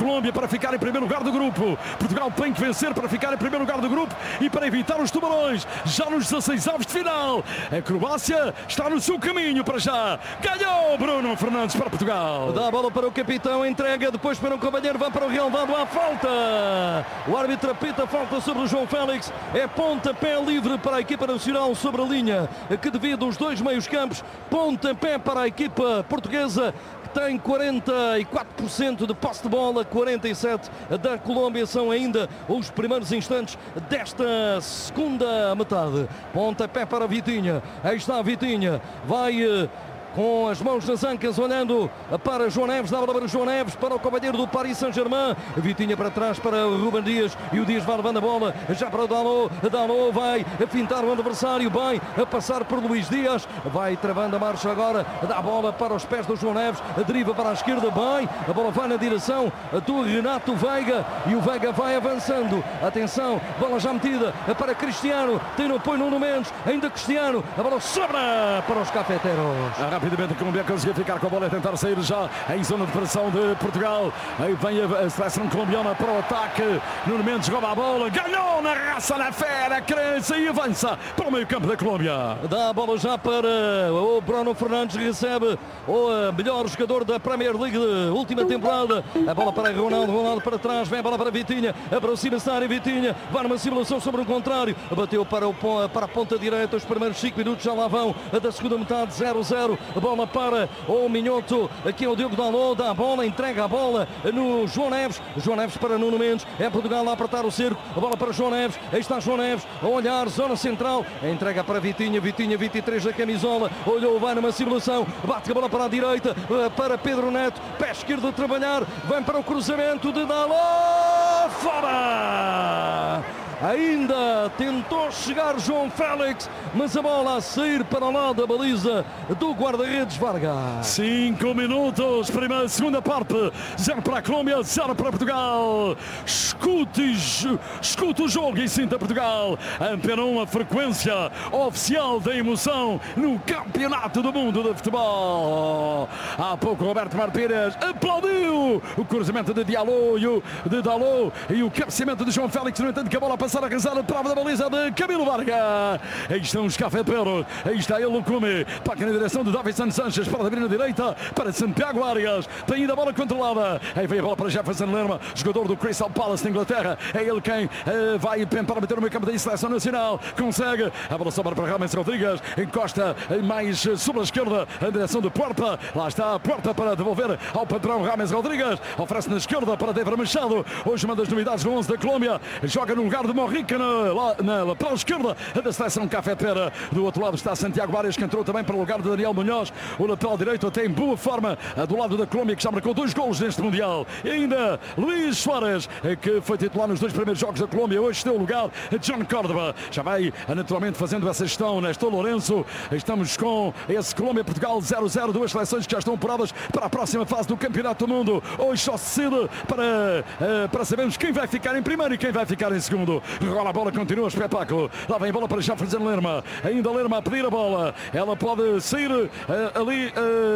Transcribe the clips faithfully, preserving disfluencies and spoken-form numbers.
Colômbia para ficar em primeiro lugar do grupo. Portugal tem que vencer para ficar em primeiro lugar do grupo e para evitar os tubarões. Já nos dezasseis avos de final. A Croácia está no seu caminho para já. Ganhou Bruno Fernandes para Portugal. Dá a bola para o capitão, entrega depois para um companheiro, vai para o Real Dado, há falta. O árbitro apita falta sobre o João Félix. É pontapé livre para a equipa nacional sobre a linha que divide os dois meios campos. Pontapé para a equipa portuguesa, que tem quarenta e quatro por cento de posse de bola, quarenta e sete por cento da Colômbia. São ainda os primeiros instantes desta segunda metade. Pontapé para Vitinha. Aí está Vitinha. Vai com as mãos nas ancas, olhando para João Neves, dá a bola para João Neves, para o companheiro do Paris Saint-Germain. Vitinha para trás para o Ruben Dias, e o Dias vai levando a bola já para o Dalot. Dalot vai a pintar o adversário, bem a passar por Luís Dias, vai travando a marcha agora, dá a bola para os pés do João Neves, deriva para a esquerda, bem, a bola vai na direção do Renato Veiga, e o Veiga vai avançando. Atenção, bola já metida para Cristiano, tem no apoio Nuno Mendes, ainda Cristiano, a bola sobra para os cafeteros. Rapidamente a Colômbia conseguiu ficar com a bola e tentar sair já em zona de pressão de Portugal. Aí vem a seleção colombiana para o ataque. Nuno Mendes rouba a bola, ganhou na raça, na fera, cresce e avança para o meio campo da Colômbia. Dá a bola já para o Bruno Fernandes, recebe o melhor jogador da Premier League de última temporada. A bola para Ronaldo, Ronaldo para trás, vem a bola para Vitinha, aproxima-se da área, Vitinha, vai numa simulação sobre um contrário, bateu para, o, para a ponta direita. Os primeiros cinco minutos já lá vão da segunda metade, zero a zero. A bola para o Minhoto, aqui é o Diogo Dalot, dá a bola, entrega a bola no João Neves, João Neves para Nuno Mendes, é Portugal a apertar o cerco, a bola para João Neves, aí está João Neves, a olhar, zona central, a entrega para Vitinha, Vitinha vinte e três da camisola, olhou, vai numa simulação, bate a bola para a direita, para Pedro Neto, pé esquerdo a trabalhar, vem para o cruzamento de Dalot, fora! Ainda tentou chegar João Félix, mas a bola a sair para o lado da baliza do guarda-redes Vargas. Cinco minutos, primeira, segunda parte, zero para a Colômbia, zero para Portugal. Escute, escute o jogo e sinta Portugal. Antena um, a frequência oficial da emoção no Campeonato do Mundo de Futebol. Há pouco Roberto Martínez aplaudiu o cruzamento de Diallo e o de Dalot e o cabeceamento de João Félix, no entanto que a bola passar a rezar a trava da baliza de Camilo Vargas. Aí estão os cafeteros, aí está ele, o Clume, toca na direção de Davinson Sanchez, para abrir na direita para Santiago Arias, tem ainda a bola controlada, aí vem a bola para Jefferson Lerma, jogador do Crystal Palace de Inglaterra, é ele quem uh, vai tentar meter no meio campo da seleção nacional, consegue, a bola sobra para Rames Rodrigues, encosta mais sobre a esquerda, a direção de Porta, lá está a Porta para devolver ao patrão Rames Rodrigues, oferece na esquerda para Débora Machado, hoje uma das novidades do onze da Colômbia, joga no lugar de Morrica na, na lateral esquerda da seleção cafetera. Do outro lado está Santiago Arias, que entrou também para o lugar de Daniel Munhoz. O lateral direito até em boa forma do lado da Colômbia, que já marcou dois golos neste Mundial. E ainda Luís Suárez, que foi titular nos dois primeiros jogos da Colômbia, hoje deu lugar a John Córdoba. Já vai naturalmente fazendo essa gestão Nestor Lourenço. Estamos com esse Colômbia-Portugal zero a zero, duas seleções que já estão apuradas para a próxima fase do Campeonato do Mundo. Hoje só se decide para, para sabermos quem vai ficar em primeiro e quem vai ficar em segundo. Rola a bola, continua o espetáculo. Lá vem a bola para Jefferson Lerma. Ainda Lerma a pedir a bola. Ela pode sair uh, ali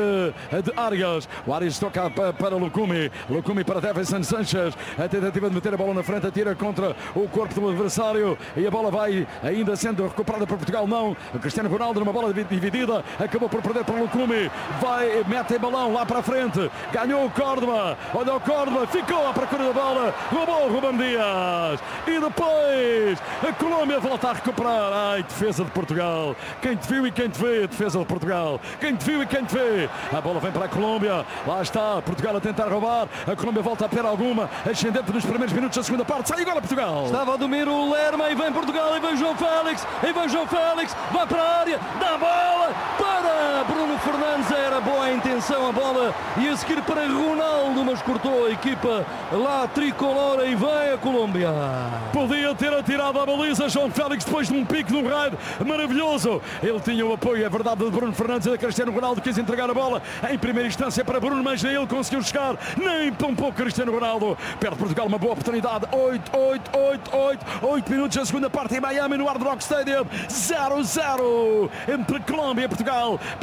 uh, de Arias. O Arias toca para, para Lucumi. Lucumi para Davinson Sanchez. A tentativa de meter a bola na frente, atira contra o corpo do adversário. E a bola vai ainda sendo recuperada por Portugal. Não. O Cristiano Ronaldo numa bola dividida. Acabou por perder para o Lucumi. Vai, mete em balão lá para a frente. Ganhou o Córdoba. Olha o Córdoba. Ficou à procura da bola. Roubou o Ruben Dias. E depois a Colômbia volta a recuperar. Ai, defesa de Portugal. Quem te viu e quem te vê, defesa de Portugal. Quem te viu e quem te vê. A bola vem para a Colômbia. Lá está Portugal a tentar roubar. A Colômbia volta a ter alguma ascendente nos primeiros minutos da segunda parte. Sai agora Portugal. Estava a domínio o Lerma e vem Portugal e vem João Félix. E vem João Félix. Vai para a área. Dá a bola para Bruno Fernandes. Era boa a intenção a bola. E a seguir para Ronaldo, mas cortou a equipa lá tricolor e vem a Colômbia. Podia ter atirado a baliza João Félix depois de um pique de um raio maravilhoso. Ele tinha o apoio, é verdade, de Bruno Fernandes e de Cristiano Ronaldo. Quis entregar a bola em primeira instância para Bruno, mas nem ele conseguiu chegar, nem tão pouco Cristiano Ronaldo. Perde Portugal uma boa oportunidade. oito, oito, oito, oito, oito minutos da segunda parte em Miami, no Hard Rock Stadium. zero a zero entre Colômbia e Portugal. Primeira vez que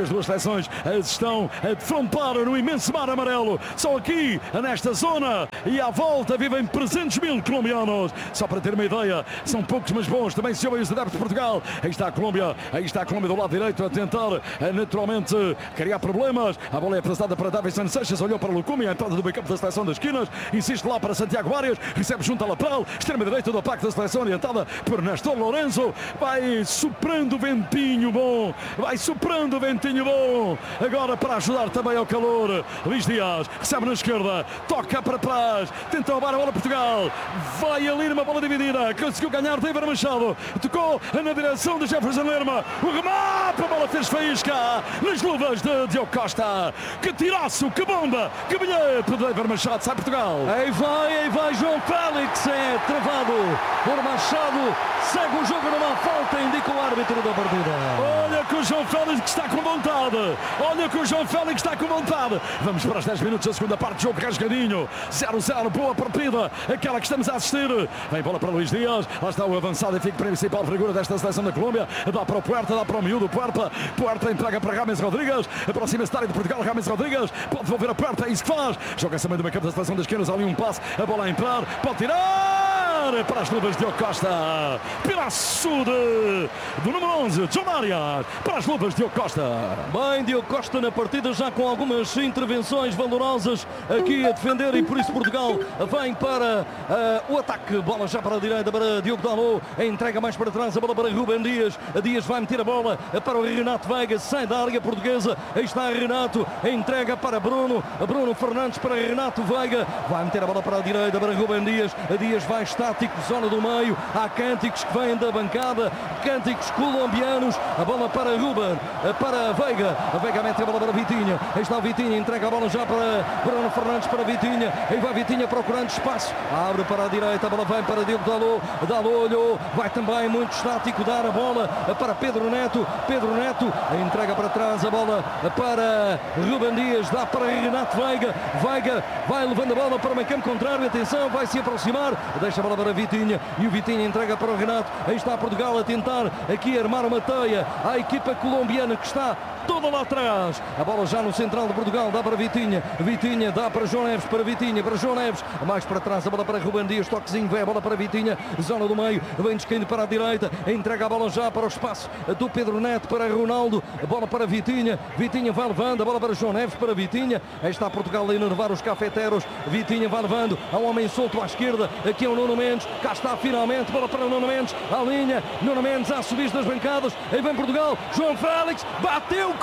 que as duas seleções estão a defrontar no imenso mar amarelo. Só aqui, nesta zona e à volta, vivem trezentos mil colombianos. Só para ter uma ideia, são poucos mas bons. Também se ouvem os adeptos de Portugal. Aí está a Colômbia, aí está a Colômbia do lado direito a tentar naturalmente criar problemas. A bola é apresentada para Davinson Sanchez, olhou para Lucumi, a entrada do meio campo da seleção das esquinas, insiste lá para Santiago Arias, recebe junto à lateral, extrema direita do ataque da seleção, orientada por Nestor Lourenço, vai soprando o ventinho bom, vai soprando o ventinho bom, agora para ajudar também ao calor. Luís Dias recebe na esquerda, toca para trás, tenta roubar a bola Portugal, vai ali numa bola dividida, conseguiu ganhar David Machado, tocou na direção de Jefferson Lerma, o remate, a bola fez faísca nas luvas de Diogo Costa. Que tiraço, que bomba, que bilhete de David Machado, sai Portugal. Aí vai, aí vai João Félix, é travado por Machado, segue o jogo numa falta, indica o árbitro da partida. Olha que o João Félix está com vontade, olha que o João Félix está com vontade. Vamos para os dez minutos da segunda parte, jogo rasgadinho, zero a zero, boa partida, aquela que estamos a assistir. Vem bola para Luís Dias, lá está o avançado e fica principal figura desta seleção da Colômbia, dá para o Puerta, dá para o miúdo, Puerta, Puerta entrega para Rames Rodrigues, aproxima-se da área de Portugal, Rames Rodrigues, pode devolver a Puerta, é isso que faz, joga também do meio campo da seleção das esquinas, ali um passe, a bola a entrar, pode tirar para as luvas de Diogo Costa, pedaço de, do número onze, John Arias, para as luvas de Diogo Costa. Bem, Diogo Costa na partida já com algumas intervenções valorosas aqui a defender e por isso Portugal vem para uh, o ataque, bola já para a direita para Diogo Dalot, entrega mais para trás a bola para Rubem Dias, Dias vai meter a bola para o Renato Veiga, sai da área portuguesa, aí está Renato, entrega para Bruno, Bruno Fernandes para Renato Veiga, vai meter a bola para a direita para Rubem Dias, Dias vai estático, zona do meio, há cânticos que vêm da bancada, cânticos colombianos, a bola para Ruben, para Veiga, a Veiga mete a bola para Vitinha, aí está Vitinha, entrega a bola já para Bruno Fernandes para Vitinha, aí vai Vitinha procurando espaço, abre para a direita, a bola vem para Diogo Dalot, Dalot olhou, vai também muito estático, dar a bola para Pedro Neto, Pedro Neto, entrega para trás a bola para Rubem Dias, dá para Renato Veiga, Veiga vai levando a bola para o meio campo contrário, atenção, vai se aproximar, deixa a bola para Vitinha, e o Vitinha entrega para o Renato, aí está Portugal a tentar aqui armar uma teia, a equipa colombiana que está toda lá atrás, a bola já no central de Portugal, dá para Vitinha, Vitinha dá para João Neves, para Vitinha, para João Neves, mais para trás a bola para Rubem Dias, toquezinho, vem a bola para Vitinha, zona do meio, vem descaindo para a direita, entrega a bola já para o espaço do Pedro Neto, para Ronaldo, a bola para Vitinha, Vitinha vai levando, a bola para João Neves, para Vitinha, aí está Portugal a enervar os cafeteros, Vitinha vai levando, há um homem solto à esquerda, aqui é o Nuno Mendes, cá está finalmente, bola para o Nuno Mendes, à linha, Nuno Mendes a subir das bancadas, aí vem Portugal, João Félix, bateu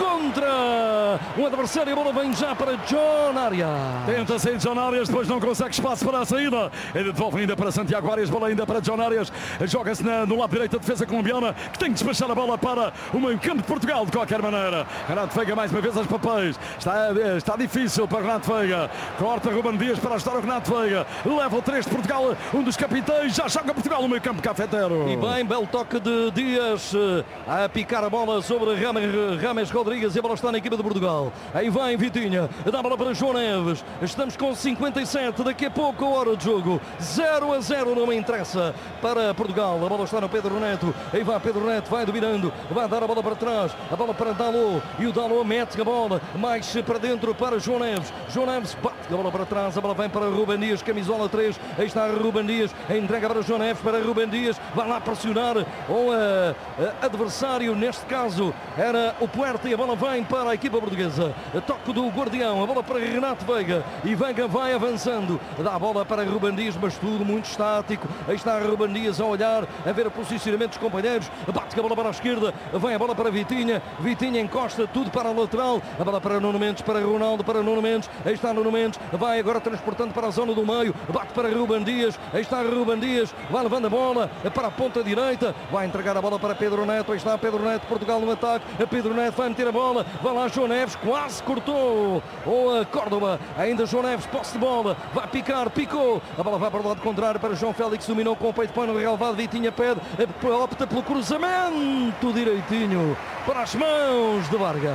contra um adversário, a bola vem já para John Arias. Tenta sair John Arias, depois não consegue espaço para a saída. Ele devolve ainda para Santiago Arias, bola ainda para John Arias. Joga-se no lado direito a defesa colombiana, que tem que despachar a bola para o meio campo de Portugal de qualquer maneira. Renato Veiga mais uma vez aos papéis. Está, está difícil para Renato Veiga. Corta Rubem Dias para ajudar o Renato Veiga. Leva o três de Portugal, um dos capitães. Já joga Portugal no meio campo cafeteiro. E bem, belo toque de Dias a picar a bola sobre Rames, Rames Rodrigues. E a bola está na equipa de Portugal. Aí vem Vitinha, dá a bola para João Neves. Estamos com cinquenta e sete, daqui a pouco a hora de jogo. zero a zero, não me interessa para Portugal. A bola está no Pedro Neto. Aí vai Pedro Neto, vai dominando, vai dar a bola para trás. A bola para Dalot. E o Dalot mete a bola mais para dentro para João Neves. João Neves bate a bola para trás. A bola vem para Rubem Dias, camisola três. Aí está Rubem Dias. Entrega para João Neves, para Rubem Dias. Vai lá pressionar o uh, adversário. Neste caso era o Puerta. E a bola vem para a equipa portuguesa. Toque do Guardião. A bola para Renato Veiga. E Veiga vai avançando. Dá a bola para Rubem Dias, mas tudo muito estático. Aí está Rubem Dias a olhar, a ver o posicionamento dos companheiros. Bate a bola para a esquerda. Vem a bola para Vitinha. Vitinha encosta tudo para a lateral. A bola para Nuno Mendes, para Ronaldo, para Nuno Mendes. Aí está Nuno Mendes. Vai agora transportando para a zona do meio. Bate para Rubem Dias. Aí está Rubem Dias. Vai levando a bola para a ponta direita. Vai entregar a bola para Pedro Neto. Aí está Pedro Neto. Portugal no ataque. Pedro Neto vai meter a bola. Vai lá João Neves. Quase cortou. Ou a Córdoba. Ainda João Neves. Posse de bola. Vai picar. Picou. A bola vai para o lado contrário para João Félix. Dominou com o peito. Põe no relevado. Vitinha pede. Opta pelo cruzamento direitinho para as mãos de Vargas.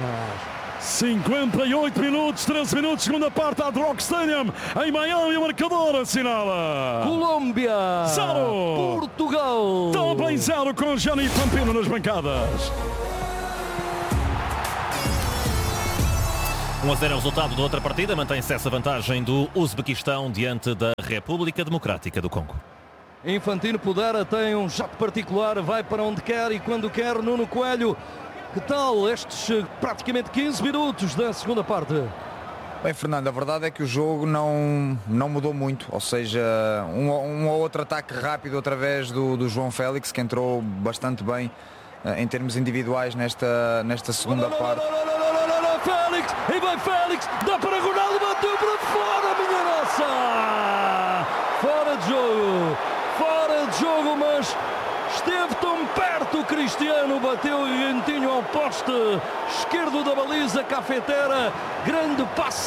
cinquenta e oito minutos, treze minutos, segunda parte, Hard Rock Stadium, em Miami, o marcador assinala. Colômbia, zero. Portugal. Também zero com Gianni Pampino nas bancadas. um a zero é o resultado da outra partida. Mantém-se essa vantagem do Uzbequistão diante da República Democrática do Congo. Infantino Podera tem um jato particular, vai para onde quer e quando quer. Nuno Coelho, que tal estes praticamente quinze minutos da segunda parte? Bem, Fernando, a verdade é que o jogo não, não mudou muito, ou seja, um, um ou outro ataque rápido através do, do João Félix, que entrou bastante bem uh, em termos individuais nesta, nesta segunda parte. Félix, e vai Félix, dá para Ronaldo, bateu para fora, minha nossa! Fora de jogo, fora de jogo, mas esteve tão perto o Cristiano, bateu rentinho ao poste esquerdo da baliza cafetera, grande passe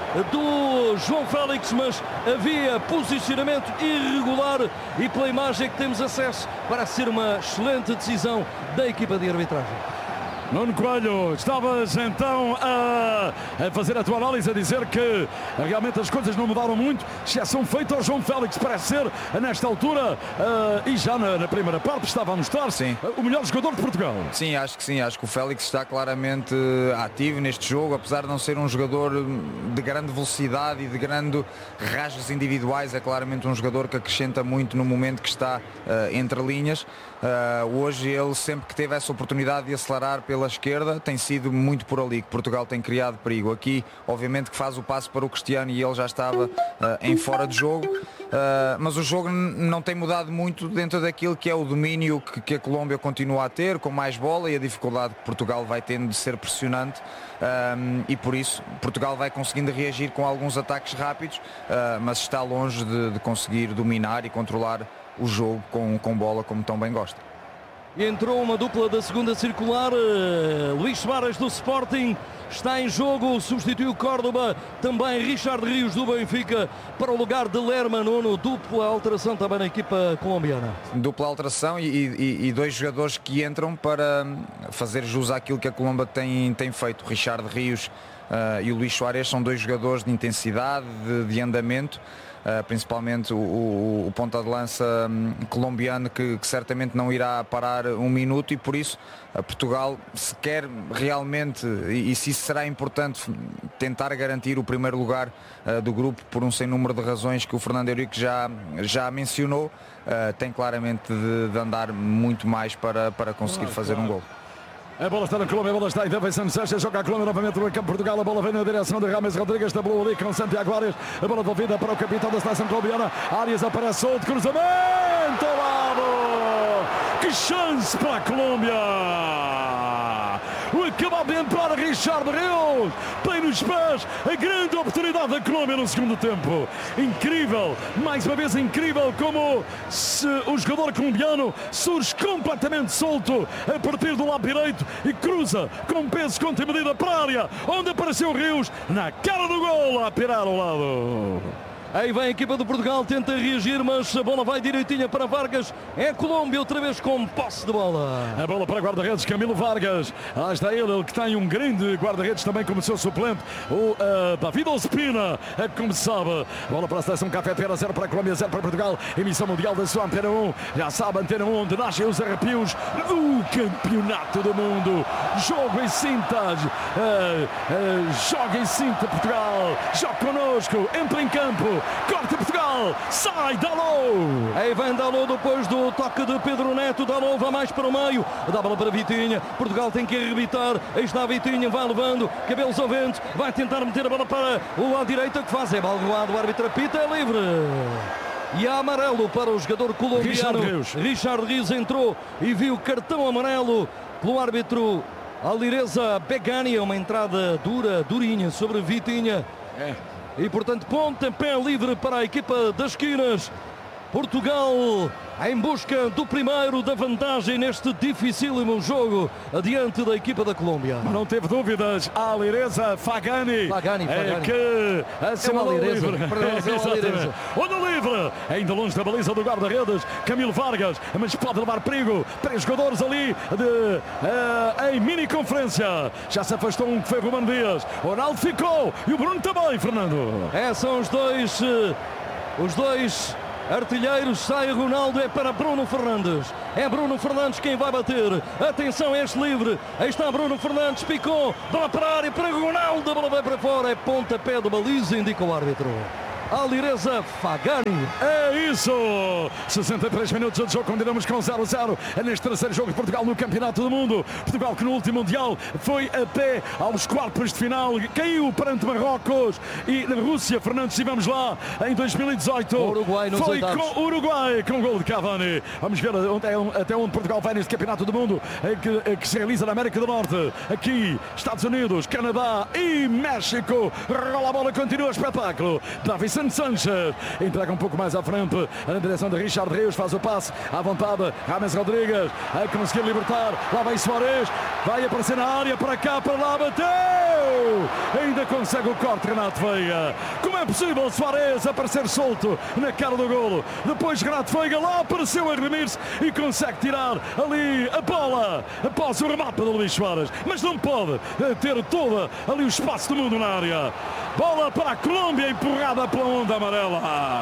do João Félix, mas havia posicionamento irregular e pela imagem que temos acesso parece ser uma excelente decisão da equipa de arbitragem. Nuno Coelho, estavas então a, a fazer a tua análise, a dizer que realmente as coisas não mudaram muito, exceção feita ao João Félix, parece ser nesta altura uh, e já na, na primeira parte estava a mostrar sim. o melhor jogador de Portugal. Sim, acho que sim, acho que o Félix está claramente ativo neste jogo, apesar de não ser um jogador de grande velocidade e de grande rasgos individuais, é claramente um jogador que acrescenta muito no momento que está uh, entre linhas. Uh, hoje ele sempre que teve essa oportunidade de acelerar pela esquerda tem sido muito por ali que Portugal tem criado perigo. Aqui obviamente que faz o passo para o Cristiano e ele já estava uh, em fora de jogo, uh, mas o jogo não tem mudado muito dentro daquilo que é o domínio que, que a Colômbia continua a ter, com mais bola e a dificuldade que Portugal vai tendo de ser pressionante, um, e por isso Portugal vai conseguindo reagir com alguns ataques rápidos, uh, mas está longe de, de conseguir dominar e controlar o jogo com, com bola como tão bem gosta. E entrou uma dupla da segunda circular, uh, Luís Soares do Sporting está em jogo, substituiu Córdoba, também Richard Rios do Benfica para o lugar de Lerma. Nuno, dupla alteração também na equipa colombiana. Dupla alteração e, e, e dois jogadores que entram para fazer jus àquilo que a Colômbia tem, tem feito. Richard Rios uh, e o Luís Soares são dois jogadores de intensidade, de, de andamento. Uh, principalmente o, o, o ponta de lança um, colombiano que, que certamente não irá parar um minuto e por isso uh, Portugal, se quer realmente e, e se isso será importante tentar garantir o primeiro lugar uh, do grupo por um sem número de razões que o Fernando Henrique já, já mencionou, uh, tem claramente de, de andar muito mais para, para conseguir fazer um gol. A bola está na Colômbia, a bola está em Davidson Sanches, joga a Colômbia novamente no campo Portugal, a bola vem na direção de Rames Rodrigues, tablou ali com Santiago Arias, a bola devolvida para o capitão da seleção colombiana, Arias aparece solto, cruzamento ao lado, que chance para a Colômbia! O acabado de entrar Richard Rios, tem nos pés a grande oportunidade da Colômbia no segundo tempo. Incrível, mais uma vez incrível como se o jogador colombiano surge completamente solto a partir do lado direito e cruza com peso contra medida para a área, onde apareceu Rios na cara do gol a pirar ao lado. Aí vem a equipa do Portugal, tenta reagir, mas a bola vai direitinha para Vargas. É a Colômbia outra vez com posse de bola. A bola para guarda-redes, Camilo Vargas. Lá está ele, ele que tem um grande guarda-redes também como seu suplente, o uh, David Ospina, é como se sabe. Bola para a seleção cafetera, zero para a Colômbia, zero para Portugal. Emissão mundial da sua Antena um. Já sabe, Antena um, onde nascem os arrepios do campeonato do mundo. Jogo em cinta, uh, uh, joga em cinta Portugal. Joga connosco, entra em campo. Corta Portugal, sai Dalot. Aí vem Dalot depois do toque de Pedro Neto. Dalot vai mais para o meio, dá bola para Vitinha. Portugal tem que arrebitar. Aí está Vitinha, vai levando, cabelos ao vento, vai tentar meter a bola para o lado direito. Que faz é balroado, o árbitro apita, é livre. E há amarelo para o jogador colombiano. Richard Rios. Richard Rios entrou e viu cartão amarelo pelo árbitro Alireza Begani. Uma entrada dura, durinha sobre Vitinha. É. E portanto pontapé livre para a equipa das esquinas. Portugal em busca do primeiro da vantagem neste dificílimo jogo adiante da equipa da Colômbia. Não teve dúvidas, a Alireza Fagani, Fagani, Fagani. É que assinalou é livre. Exatamente. Onde livre, ainda longe da baliza do guarda-redes, Camilo Vargas, mas pode levar perigo. Três jogadores ali de, uh, em mini conferência. Já se afastou um que foi Ruben Dias. O Ronaldo ficou e o Bruno também, Fernando. É, são os dois, uh, os dois Artilheiros, sai Ronaldo, é para Bruno Fernandes. É Bruno Fernandes quem vai bater. Atenção, este livre. Aí está Bruno Fernandes, picou, bola para a área, para Ronaldo, a bola vai para fora. É pontapé de baliza, indica o árbitro. Alireza Fagani. É isso! sessenta e três minutos de jogo, continuamos com zero a zero. É neste terceiro jogo de Portugal no Campeonato do Mundo. Portugal que no último Mundial foi até aos quartos de final, caiu perante Marrocos e na Rússia. Fernando, estivemos lá em dois mil e dezoito. O Uruguai nos foi oitavos. com o Uruguai, com o gol de Cavani. Vamos ver até onde Portugal vai neste Campeonato do Mundo, que, que se realiza na América do Norte. Aqui, Estados Unidos, Canadá e México. Rola a bola, continua o espetáculo. Davi Sanchez entrega um pouco mais à frente na direção de Richard Rios, faz o passe à vontade. James Rodrigues a conseguir libertar. Lá vai Suárez, vai aparecer na área, para cá, para lá, bateu! Ainda consegue o corte, Renato Veiga. Como é possível Suárez aparecer solto na cara do golo? Depois Renato Veiga lá apareceu a remir-se e consegue tirar ali a bola após o remate do Luís Suárez, mas não pode ter todo ali o espaço do mundo na área. Bola para a Colômbia, empurrada pela onda amarela.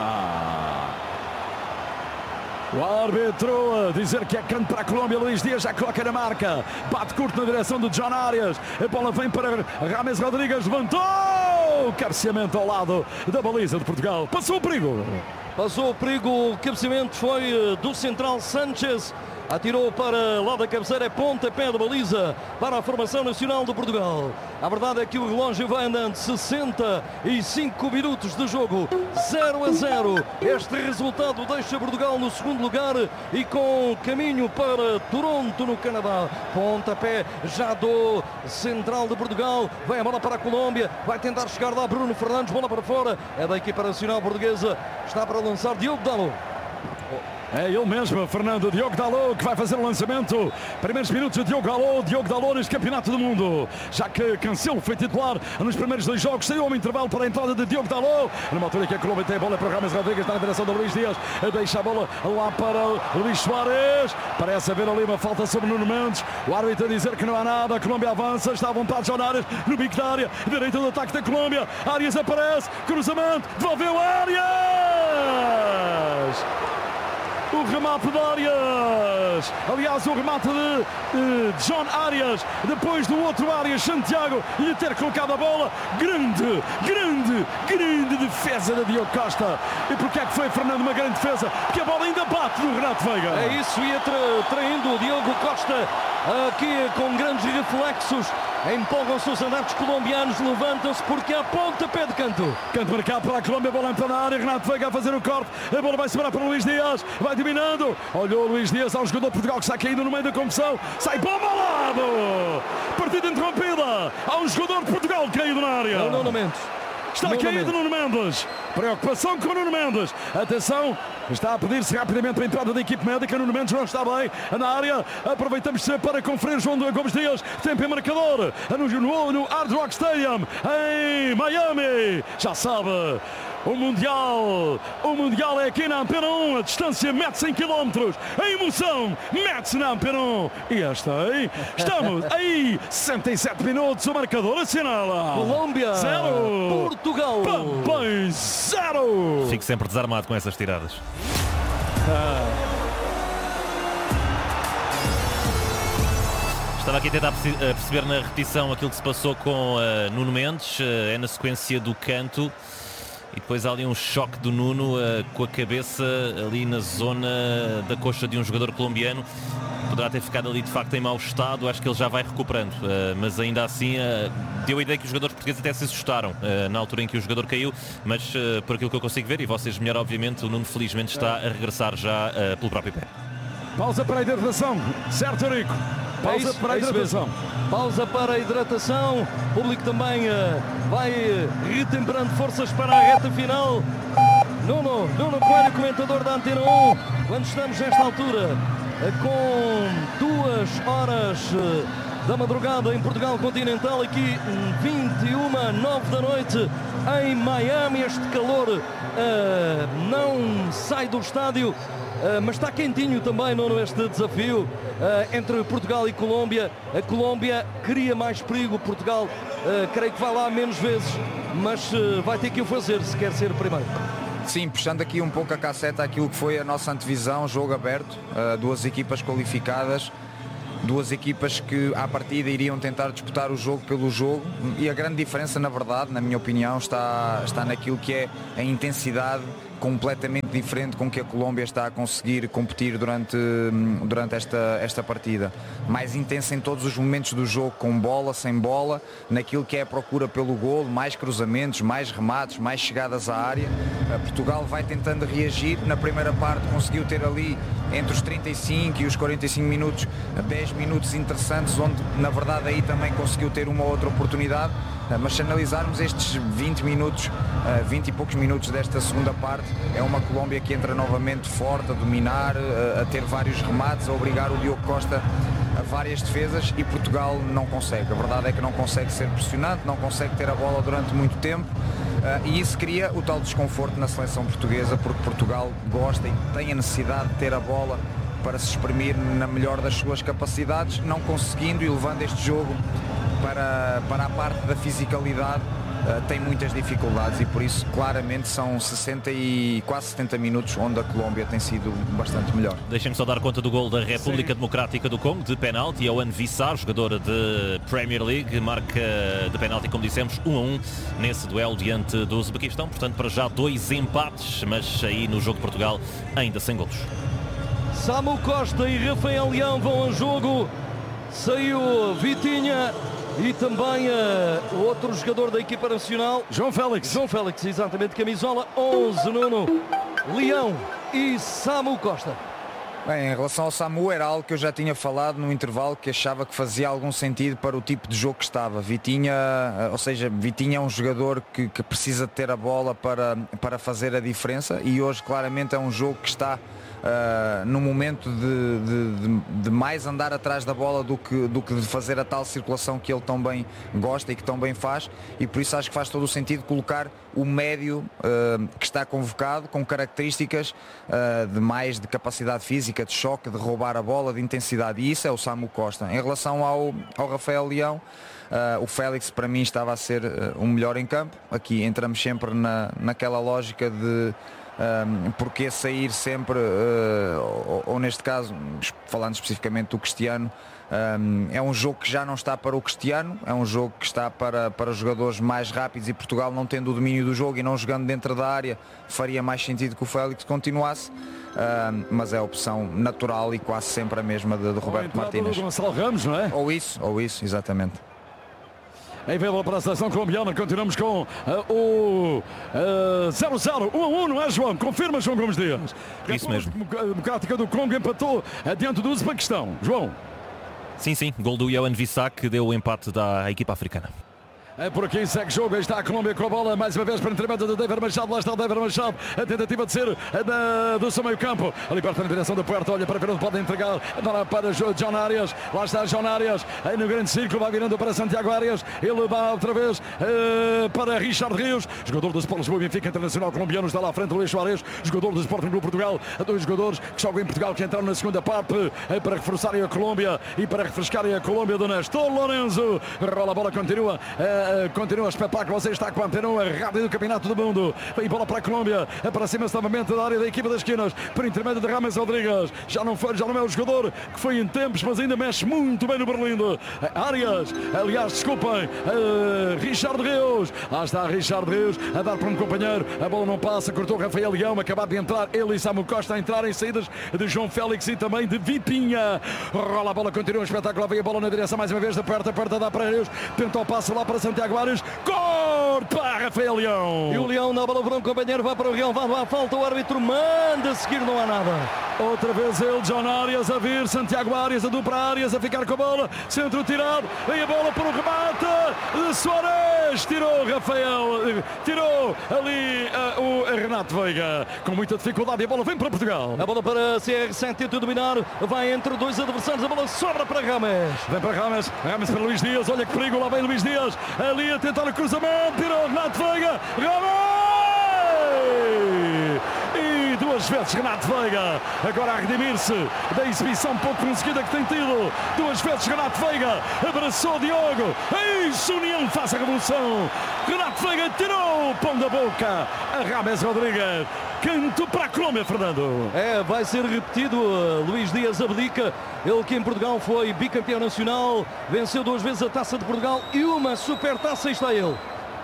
O árbitro a dizer que é canto para a Colômbia. Luís Dias já coloca na marca. Bate curto na direção do John Arias. A bola vem para James Rodrigues. Levantou! Cabeceamento ao lado da baliza de Portugal. Passou o perigo. Passou o perigo. O cabeceamento foi do central Sanchez. Atirou para lá da cabeceira, é pontapé de baliza para a formação nacional de Portugal. A verdade é que o relógio vai andando, sessenta e cinco minutos de jogo, zero a zero. Este resultado deixa Portugal no segundo lugar e com caminho para Toronto, no Canadá. Pontapé já do central de Portugal, vai a bola para a Colômbia, vai tentar chegar lá Bruno Fernandes, bola para fora, é da equipa nacional portuguesa, está para lançar Diogo Dalot. É ele mesmo, Fernando, Diogo Dalot, que vai fazer o lançamento. Primeiros minutos de Diogo Dalot, Diogo Dalot neste Campeonato do Mundo. Já que Cancelo foi titular nos primeiros dois jogos, saiu um intervalo para a entrada de Diogo Dalot. Numa altura que a Colômbia tem a bola para James Rodrigues, na direção de Luís Dias. Deixa a bola lá para Luís Suárez. Parece haver ali uma falta sobre Nuno Mendes. O árbitro a dizer que não há nada. A Colômbia avança, está à vontade João Arias no bico da área. Direita do ataque da Colômbia. Arias aparece, cruzamento, devolveu Arias. O remate de Arias, aliás o remate de, de John Arias, depois do outro Arias, Santiago, lhe ter colocado a bola. Grande, grande, grande defesa de Diogo Costa. E porque é que foi, Fernando, uma grande defesa? Porque a bola ainda bate no Renato Veiga. É isso, ia tra traindo o Diogo Costa aqui com grandes reflexos. Empolgam-se os adeptos colombianos, levantam-se porque há pontapé de canto. Canto marcado para a Colômbia, a bola entra na área, Renato Veiga a fazer o corte, a bola vai sobrar para o Luís Dias, vai dominando, olhou o Luís Dias ao jogador de Portugal que está caindo no meio da confusão, sai bomba ao lado, partida interrompida, há um jogador de Portugal caído na área. É o Nuno Mendes. Está Nuno caído Mendes. Nuno Mendes. Preocupação com o Nuno Mendes. Atenção, está a pedir-se rapidamente a entrada da equipe médica. Nuno Mendes não está bem na área. Aproveitamos para conferir João Gomes Dias. Tempo em marcador no, no, no Hard Rock Stadium em Miami. Já sabe, o Mundial. O Mundial é aqui na Antena um. A distância mete-se em quilómetros. A emoção mete-se na Antena um. E esta aí. Estamos aí. sessenta e sete minutos. O marcador assinala. Colômbia. Zero. Portugal. Também zero. Fico sempre desarmado com essas tiradas. Ah. Estava aqui a tentar perceber na repetição aquilo que se passou com uh, Nuno Mendes. Uh, é na sequência do canto. E depois há ali um choque do Nuno uh, com a cabeça ali na zona da coxa de um jogador colombiano. Poderá ter ficado ali de facto em mau estado, acho que ele já vai recuperando, uh, mas ainda assim uh, deu a ideia que os jogadores portugueses até se assustaram uh, na altura em que o jogador caiu, mas uh, por aquilo que eu consigo ver, e vocês melhor obviamente, o Nuno felizmente está a regressar já uh, pelo próprio pé. Pausa para a hidratação, certo, Eurico? Pausa é isso, para a é hidratação. Pausa para a hidratação. O público também uh, vai uh, retemperando forças para a reta final. Nuno, Nuno Coelho, comentador da Antena um, quando estamos nesta altura uh, com duas horas uh, da madrugada em Portugal continental, aqui vinte e uma, nove da noite em Miami. Este calor uh, não sai do estádio. Uh, mas está quentinho também, Nuno, este desafio uh, entre Portugal e Colômbia. A Colômbia cria mais perigo, Portugal uh, creio que vai lá menos vezes, mas uh, vai ter que o fazer se quer ser o primeiro. Sim, puxando aqui um pouco a casseta aquilo que foi a nossa antevisão, jogo aberto, uh, duas equipas qualificadas, duas equipas que à partida iriam tentar disputar o jogo pelo jogo, e a grande diferença, na verdade, na minha opinião, está, está naquilo que é a intensidade completamente diferente com que a Colômbia está a conseguir competir durante, durante esta, esta partida. Mais intensa em todos os momentos do jogo, com bola, sem bola, naquilo que é a procura pelo golo, mais cruzamentos, mais remates, mais chegadas à área. Portugal vai tentando reagir. Na primeira parte conseguiu ter ali entre os trinta e cinco e os quarenta e cinco minutos, dez minutos interessantes, onde na verdade aí também conseguiu ter uma outra oportunidade. Mas se analisarmos estes vinte minutos, vinte e poucos minutos desta segunda parte, é uma Colômbia que entra novamente forte, a dominar, a ter vários remates, a obrigar o Diogo Costa a várias defesas, e Portugal não consegue. A verdade é que não consegue ser pressionante, não consegue ter a bola durante muito tempo, e isso cria o tal desconforto na seleção portuguesa, porque Portugal gosta e tem a necessidade de ter a bola para se exprimir na melhor das suas capacidades, não conseguindo e levando este jogo para, para a parte da fisicalidade, uh, tem muitas dificuldades, e por isso claramente são sessenta e quase setenta minutos onde a Colômbia tem sido bastante melhor. Deixem-me só dar conta do gol da República Sim. Democrática do Congo, de penalti. Yohan Wissá, jogador de Premier League, marca de penalti, como dissemos, um a um nesse duelo diante do Uzbequistão. Portanto, para já dois empates, mas aí no jogo de Portugal ainda sem golos. Samu Costa e Rafael Leão vão ao jogo. Saiu Vitinha e também uh, o outro jogador da equipa nacional, João Félix. João Félix, exatamente, camisola onze, Nuno, Leão e Samu Costa. Bem, em relação ao Samu, era algo que eu já tinha falado no intervalo, que achava que fazia algum sentido para o tipo de jogo que estava. Vitinha, ou seja, Vitinha é um jogador que, que precisa de ter a bola para, para fazer a diferença, e hoje claramente é um jogo que está Uh, no momento de, de, de, de mais andar atrás da bola do que, do que de fazer a tal circulação que ele tão bem gosta e que tão bem faz, e por isso acho que faz todo o sentido colocar o médio uh, que está convocado, com características uh, de mais de capacidade física, de choque, de roubar a bola, de intensidade, e isso é o Samu Costa. Em relação ao, ao Rafael Leão, uh, o Félix para mim estava a ser uh, o melhor em campo. Aqui entramos sempre na, naquela lógica de Um, porque sair sempre, uh, ou, ou neste caso, falando especificamente do Cristiano, um, é um jogo que já não está para o Cristiano, é um jogo que está para, para jogadores mais rápidos, e Portugal, não tendo o domínio do jogo e não jogando dentro da área, faria mais sentido que o Félix continuasse, um, mas é a opção natural e quase sempre a mesma de, de Roberto Martínez. Gonçalo Ramos, não é? Ou isso, ou isso, exatamente. Em vez para a seleção colombiana, continuamos com uh, o zero a zero, um a um, não é, João? Confirma, João Gomes Dias. Isso mesmo. A Democrática do Congo empatou diante do Uzbequistão. João. Sim, sim. Gol do Yohan Wissá, que deu o empate da equipa africana. É por aqui, segue jogo, está a Colômbia com a bola, mais uma vez para entremeta de David Machado, lá está o David Machado, a tentativa de ser da, do seu meio campo, ali perto na direção da porta, olha para ver onde pode entregar, agora para John Arias, lá está John Arias, aí no grande círculo, vai virando para Santiago Arias, ele vai outra vez uh, para Richard Rios, jogador do Sport Lisboa e Benfica Internacional colombiano, está lá à frente Luís Soares, jogador do Sporting Clube Portugal, dois jogadores que jogam em Portugal, que entraram na segunda parte uh, para reforçarem a Colômbia e para refrescarem a Colômbia do Nestor Lorenzo, rola a bola, continua uh, Continua o espetáculo, você está com a Antena rádio do Campeonato do Mundo. Vem bola para a Colômbia, aproxima-se novamente da área da equipa das esquinas, por intermédio de Rames Rodrigues. Já não, foi, já não é o jogador que foi em tempos, mas ainda mexe muito bem no Berlim. Arias, aliás, desculpem, uh, Richard Rios. Lá está Richard Rios a dar para um companheiro. A bola não passa, cortou Rafael Leão, acabado de entrar. Ele e Samu Costa a entrar em saídas de João Félix e também de Vitinha. Rola a bola, continua o espetáculo. Vem a bola na direção mais uma vez da porta, porta dá para Rios. Tenta o passo lá para Santiago Arias. Corta para Rafael Leão. E o Leão na bola para um companheiro, vai para o Real, vai à falta, o árbitro manda a seguir, não há nada. Outra vez ele, John Arias a vir, Santiago Arias, a dupla Arias a ficar com a bola, centro tirado, vem a bola para o remate de Soares, tirou Rafael, tirou ali uh, o Renato Veiga, com muita dificuldade, e a bola vem para Portugal. A bola para C R sete, tenta dominar, vai entre dois adversários, a bola sobra para Rames. Vem para Rames, Rames para Luís Dias, olha que perigo, lá vem Luís Dias, ali a tentar o cruzamento, tirou Renato Veiga, Rames! E duas duas vezes Renato Veiga, agora a redimir-se da exibição pouco conseguida que tem tido. Duas vezes Renato Veiga, abraçou Diogo, isso, União faz a revolução. Renato Veiga tirou o pão da boca a James Rodrigues. Canto para a Colômbia, Fernando. É, vai ser repetido. uh, Luís Dias abdica. Ele que em Portugal foi bicampeão nacional, venceu duas vezes a Taça de Portugal e uma supertaça. Aí está ele.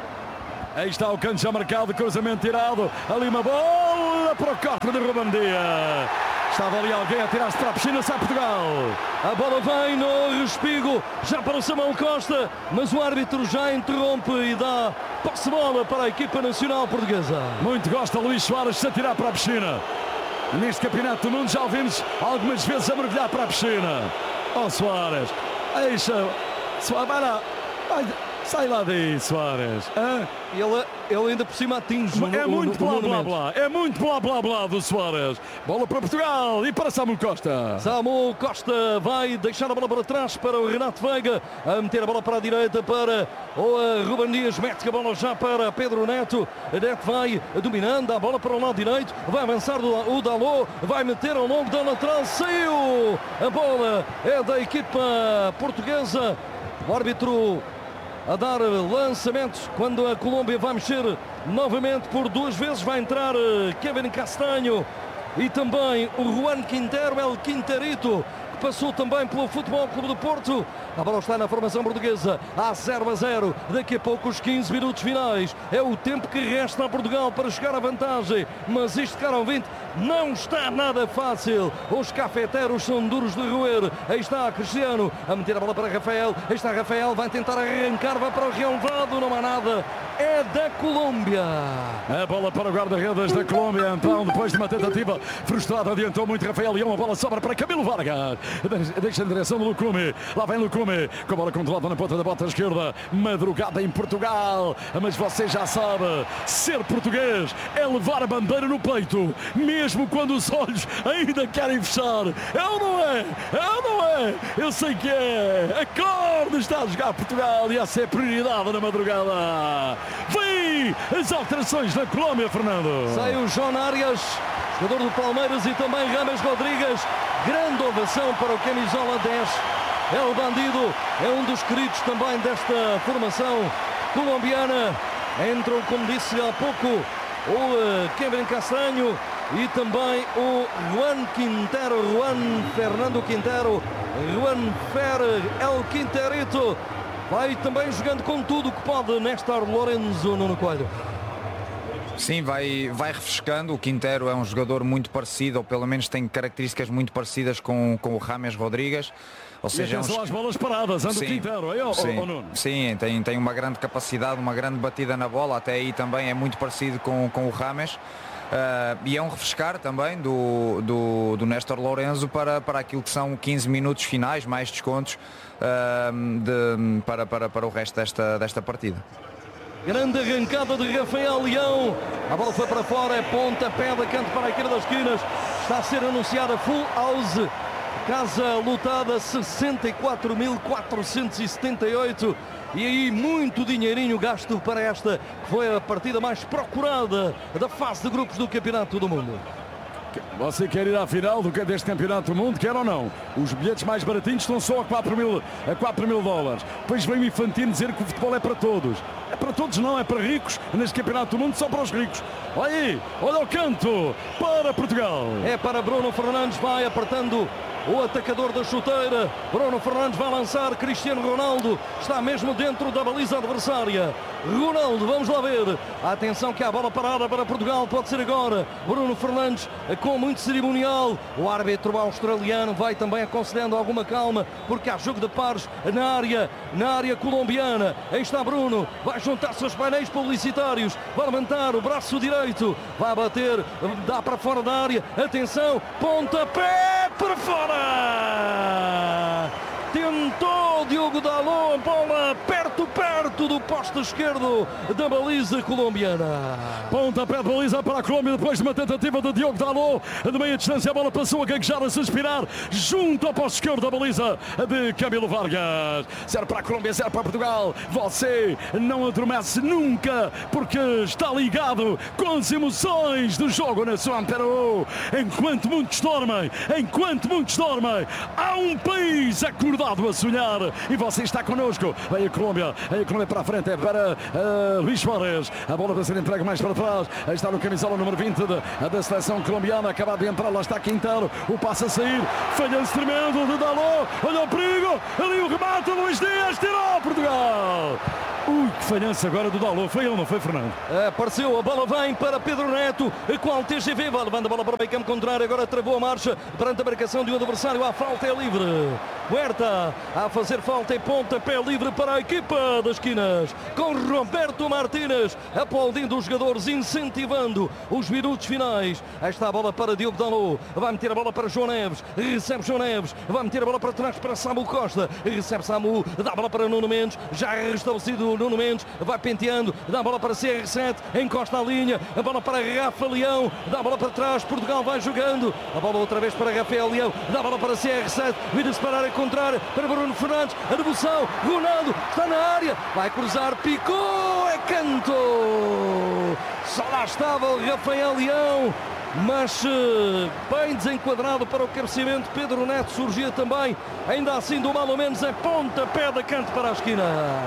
Aí está o canto já marcado, cruzamento tirado. Ali uma bola para o corte de Ruben Dias. Estava ali alguém a tirar-se para a piscina, sai Portugal. A bola vem no respigo, já para o Samuel Costa, mas o árbitro já interrompe e dá posse-bola para a equipa nacional portuguesa. Muito gosta Luís Soares de se atirar para a piscina. Neste campeonato do mundo já o vimos algumas vezes a mergulhar para a piscina. Oh, Soares, deixa, Soares, vai lá, vai, sai lá daí, Soares. Hã? Ele, ele ainda por cima atinge. É o, muito o, o blá blá monumento. blá, é muito blá blá blá do Soares. Bola para Portugal e para Samuel Costa. Samuel Costa vai deixar a bola para trás para o Renato Veiga, a meter a bola para a direita para o uh, Ruben Dias, mete a bola já para Pedro Neto. Neto vai dominando, a bola para o lado direito, vai avançar o, o Dalot, vai meter ao longo da lateral, saiu! A bola é da equipa portuguesa. O árbitro a dar lançamentos quando a Colômbia vai mexer novamente por duas vezes. Vai entrar Kevin Castanho e também o Juan Quintero, El Quinterito, que passou também pelo Futebol Clube do Porto. A bola está na formação portuguesa, há zero a zero. Daqui a pouco os quinze minutos finais. É o tempo que resta a Portugal para chegar à vantagem. Mas isto, caro ouvinte, não está nada fácil. Os cafeteiros são duros de roer. Aí está Cristiano a meter a bola para Rafael. Aí está Rafael, vai tentar arrancar, vai para o relvado, não há nada. É da Colômbia. A bola para o guarda-redes da Colômbia. Então, depois de uma tentativa frustrada, adiantou muito Rafael Leão. A bola sobra para Camilo Vargas. Deixa em direção do Lucume. Lá vem Lucume com a bola controlada na ponta da bota esquerda. Madrugada em Portugal. Mas você já sabe, ser português é levar a bandeira no peito, mesmo quando os olhos ainda querem fechar. É ou não é? É ou não é? Eu sei que é. Acorde, está a jogar Portugal e essa é a prioridade na madrugada. Vem as alterações na Colômbia, Fernando. Sai o João Arias, jogador do Palmeiras, e também James Rodrigues. Grande ovação para o camisola dez. É o bandido, é um dos queridos também desta formação colombiana. Entram, como disse há pouco, o Kevin Castanho e também o Juan Quintero, Juan Fernando Quintero, Juan Fer El Quinterito. Vai também jogando com tudo que pode Néstor Lorenzo, Nuno Coelho. Sim, vai, vai refrescando. O Quintero é um jogador muito parecido, ou pelo menos tem características muito parecidas com, com o James Rodrigues. Ou seja, e atenção é um... às bolas paradas, anda o Quintero, aí, oh, sim, oh, Nuno. Sim, tem, tem uma grande capacidade, uma grande batida na bola, até aí também é muito parecido com, com o James. Uh, e é um refrescar também do, do, do Néstor Lorenzo para, para aquilo que são quinze minutos finais, mais descontos uh, de, para, para, para o resto desta, desta partida. Grande arrancada de Rafael Leão. A bola foi para fora, é pontapé de canto para a esquerda das esquinas. Está a ser anunciada full house. Casa lotada, sessenta e quatro mil quatrocentos e setenta e oito. E aí muito dinheirinho gasto para esta, que foi a partida mais procurada da fase de grupos do Campeonato do Mundo. Você quer ir à final do, deste Campeonato do Mundo, quer ou não? Os bilhetes mais baratinhos estão só a quatro mil, a quatro mil dólares. Depois vem o Infantino dizer que o futebol é para todos. É para todos não, é para ricos. Neste Campeonato do Mundo só para os ricos. Olha aí, olha o canto para Portugal. É para Bruno Fernandes, vai apertando o atacador da chuteira. Bruno Fernandes vai lançar. Cristiano Ronaldo está mesmo dentro da baliza adversária. Ronaldo, vamos lá ver. Atenção que há bola parada para Portugal, pode ser agora. Bruno Fernandes com muito cerimonial. O árbitro australiano vai também aconselhando alguma calma, porque há jogo de pares na área, na área colombiana. Aí está Bruno, vai juntar-se aos painéis publicitários, vai levantar o braço direito, vai bater, dá para fora da área. Atenção, pontapé para fora. Tentou Diogo Dalot, bola perto, perto do poste poste esquerdo da baliza colombiana. Pontapé de baliza para a Colômbia depois de uma tentativa de Diogo Dalot. De meia distância a bola passou a gaguejar, a suspirar junto ao poste esquerdo da baliza de Camilo Vargas. Zero para a Colômbia, zero para Portugal. Você não adormece nunca porque está ligado com as emoções do jogo na sua Peru. Enquanto muitos dormem, enquanto muitos dormem, há um país acordado a sonhar e você está connosco. Vem a Colômbia, vem a Colômbia para a frente, é para uh, Luís Suárez. A bola vai ser entregue mais para trás. Aí está no camisola número vinte de, da seleção colombiana. Acaba de entrar, lá está Quintero. O passo a sair, falhanço tremendo de Dalot. Olha o perigo, ali o remate. Luís Dias tirou Portugal. Ui, que falhança agora do Dalot. Foi ele, não foi, Fernando? Apareceu, a bola vem para Pedro Neto, qual T G V, vai levando a bola para o meio campo contrário, agora travou a marcha perante a marcação de um adversário, a falta é livre. Huerta a fazer falta e pontapé livre para a equipa das esquinas, com Roberto Martínez aplaudindo os jogadores, incentivando os minutos finais. Aí está a bola para Diogo Dalot, vai meter a bola para João Neves, recebe João Neves, vai meter a bola para trás para Samu Costa, recebe Samu, dá a bola para Nuno Mendes, já restabelecido Nuno Mendes, vai penteando, dá a bola para C R sete, encosta a linha, a bola para Rafa Leão, dá a bola para trás, Portugal vai jogando, a bola outra vez para Rafael Leão, dá a bola para C R sete, vira-se para a área contrária, para Bruno Fernandes, a devolução, Ronaldo, está na área, vai cruzar, picou, é canto, só lá estava o Rafael Leão, mas bem desenquadrado para o cabeceamento. Pedro Neto surgia também, ainda assim do mal ou menos é pontapé de canto para a esquina.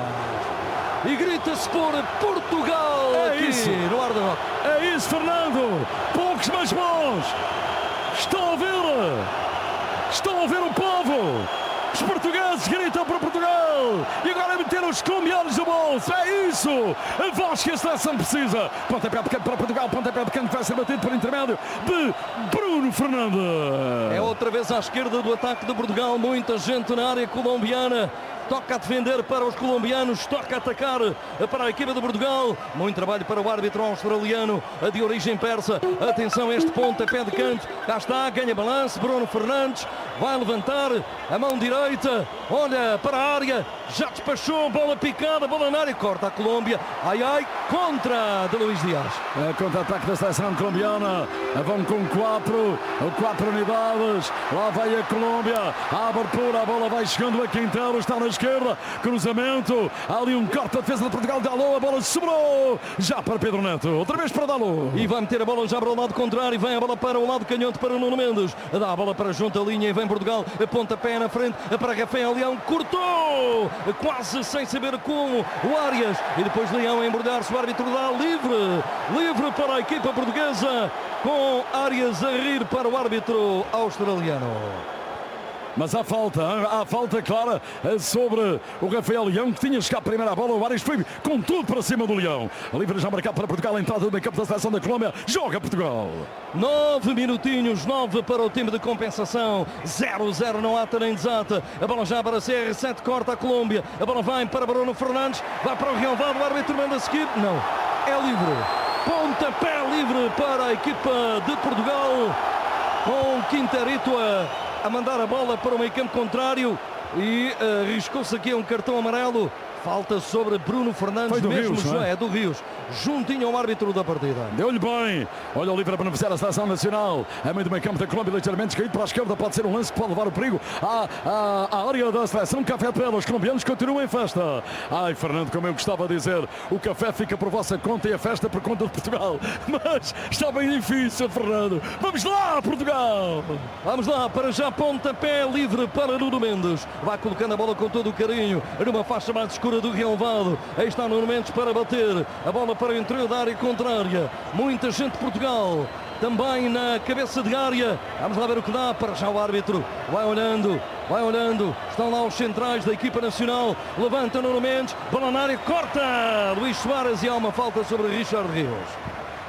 E grita-se por Portugal é aqui isso. no Hard Rock. É isso, Fernando. Poucos mas bons. Estão a ouvir. Estão a ouvir o povo. Os portugueses gritam para Portugal. E agora meter os colombianos no bolso. É isso. A voz que a seleção precisa. Pontapé de canto para Portugal. Pontapé de canto vai ser batido por intermédio de Bruno Fernandes. É outra vez à esquerda do ataque de Portugal. Muita gente na área colombiana. Toca a defender para os colombianos, toca a atacar para a equipa de Portugal. Muito trabalho para o árbitro australiano de origem persa. Atenção a este pontapé de canto. Cá está, ganha balanço. Bruno Fernandes vai levantar a mão direita. Olha para a área. Já despachou, bola picada, bola na área. Corta a Colômbia. Ai, ai, contra de Luís Dias. É contra-ataque da seleção colombiana. Vão com quatro, quatro unidades. Lá vai a Colômbia. A abertura, a bola vai chegando a Quintero. Está na esquerda, cruzamento, há ali um corte da defesa de Portugal, Dalot, a bola sobrou já para Pedro Neto, outra vez para Dalot. E vai meter a bola já para o lado contrário, vem a bola para o lado canhoto para Nuno Mendes, dá a bola para junto a linha e vem Portugal, pontapé na frente para Rafael Leão, cortou, quase sem saber como, o Arias, e depois Leão a embrulhar-se, o árbitro dá livre, livre para a equipa portuguesa, com Arias a rir para o árbitro australiano. Mas há falta, há falta clara sobre o Rafael Leão, que tinha chegado primeiro à bola. O Arias foi com tudo para cima do Leão. Livre já marcado para Portugal, a entrada do meio campo da seleção da Colômbia. Joga Portugal. Nove minutinhos, nove para o time de compensação. Zero, zero, não ata nem desata. A bola já para C R sete, corta a Colômbia. A bola vai para Bruno Fernandes, vai para o relvado, o árbitro manda seguir. Não, é livre. Pontapé livre para a equipa de Portugal, com Quinterito a... a mandar a bola para o meio campo contrário e uh, arriscou-se aqui a um cartão amarelo. Falta sobre Bruno Fernandes, Foi do mesmo Rios, já é? é do Rios, juntinho ao árbitro da partida. Deu-lhe bem. Olha o livre a beneficiar a seleção nacional. A meio do meio campo da Colômbia, ligeiramente caído para a esquerda. Pode ser um lance que pode levar o perigo à, à, à área da seleção. Café Pela. Os colombianos continuam em festa. Ai, Fernando, como eu gostava de dizer, o café fica por vossa conta e a festa por conta de Portugal. Mas está bem difícil, Fernando. Vamos lá, Portugal! Vamos lá, para já pontapé livre para Nuno Mendes. Vai colocando a bola com todo o carinho numa faixa mais escura do relvado. Aí está Nuno Mendes para bater. A bola para o interior da área contrária. Muita gente de Portugal também na cabeça de área. Vamos lá ver o que dá. Para já o árbitro vai olhando, vai olhando. Estão lá os centrais da equipa nacional. Levanta Nuno Mendes, bola na área, corta Luís Suárez e há uma falta sobre Richard Rios.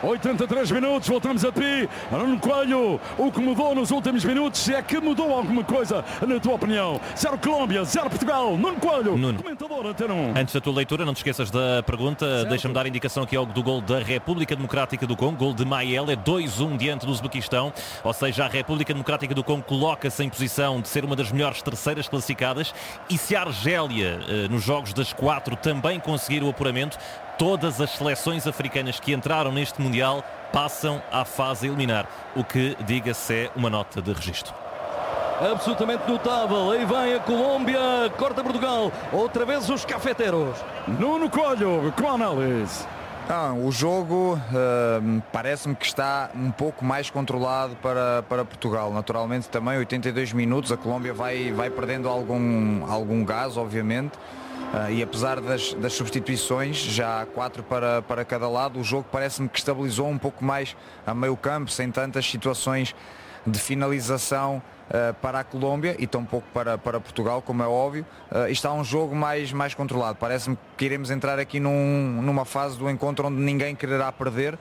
oitenta e três minutos, voltamos a ti, Nuno Coelho. O que mudou nos últimos minutos, se é que mudou alguma coisa, na tua opinião? Zero Colômbia, zero Portugal. Nuno Coelho, Nuno, comentador Antena um. Antes da tua leitura, não te esqueças da pergunta. Deixa-me dar indicação aqui ao do gol da República Democrática do Congo, gol de Mael, é dois a um diante do Uzbequistão, ou seja, a República Democrática do Congo coloca-se em posição de ser uma das melhores terceiras classificadas, e se a Argélia, nos jogos das quatro, também conseguir o apuramento, todas as seleções africanas que entraram neste Mundial passam à fase a eliminar, o que, diga-se, é uma nota de registro. Absolutamente notável. Aí vem a Colômbia, corta Portugal, outra vez os cafeteros. Nuno Coelho, com a análise. Ah, o jogo uh, parece-me que está um pouco mais controlado para, para Portugal. Naturalmente também oitenta e dois minutos, a Colômbia vai, vai perdendo algum, algum gás, obviamente. Uh, e apesar das, das substituições, já há quatro para, para cada lado, o jogo parece-me que estabilizou um pouco mais a meio campo, sem tantas situações de finalização uh, para a Colômbia e tão pouco para, para Portugal, como é óbvio. Uh, está um jogo mais, mais controlado. Parece-me que iremos entrar aqui num, numa fase do encontro onde ninguém quererá perder.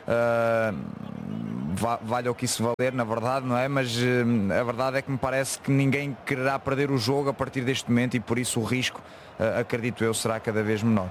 Uh, vale o que isso valer, na verdade, não é? Mas uh, a verdade é que me parece que ninguém quererá perder o jogo a partir deste momento e por isso o risco, uh, acredito eu, será cada vez menor.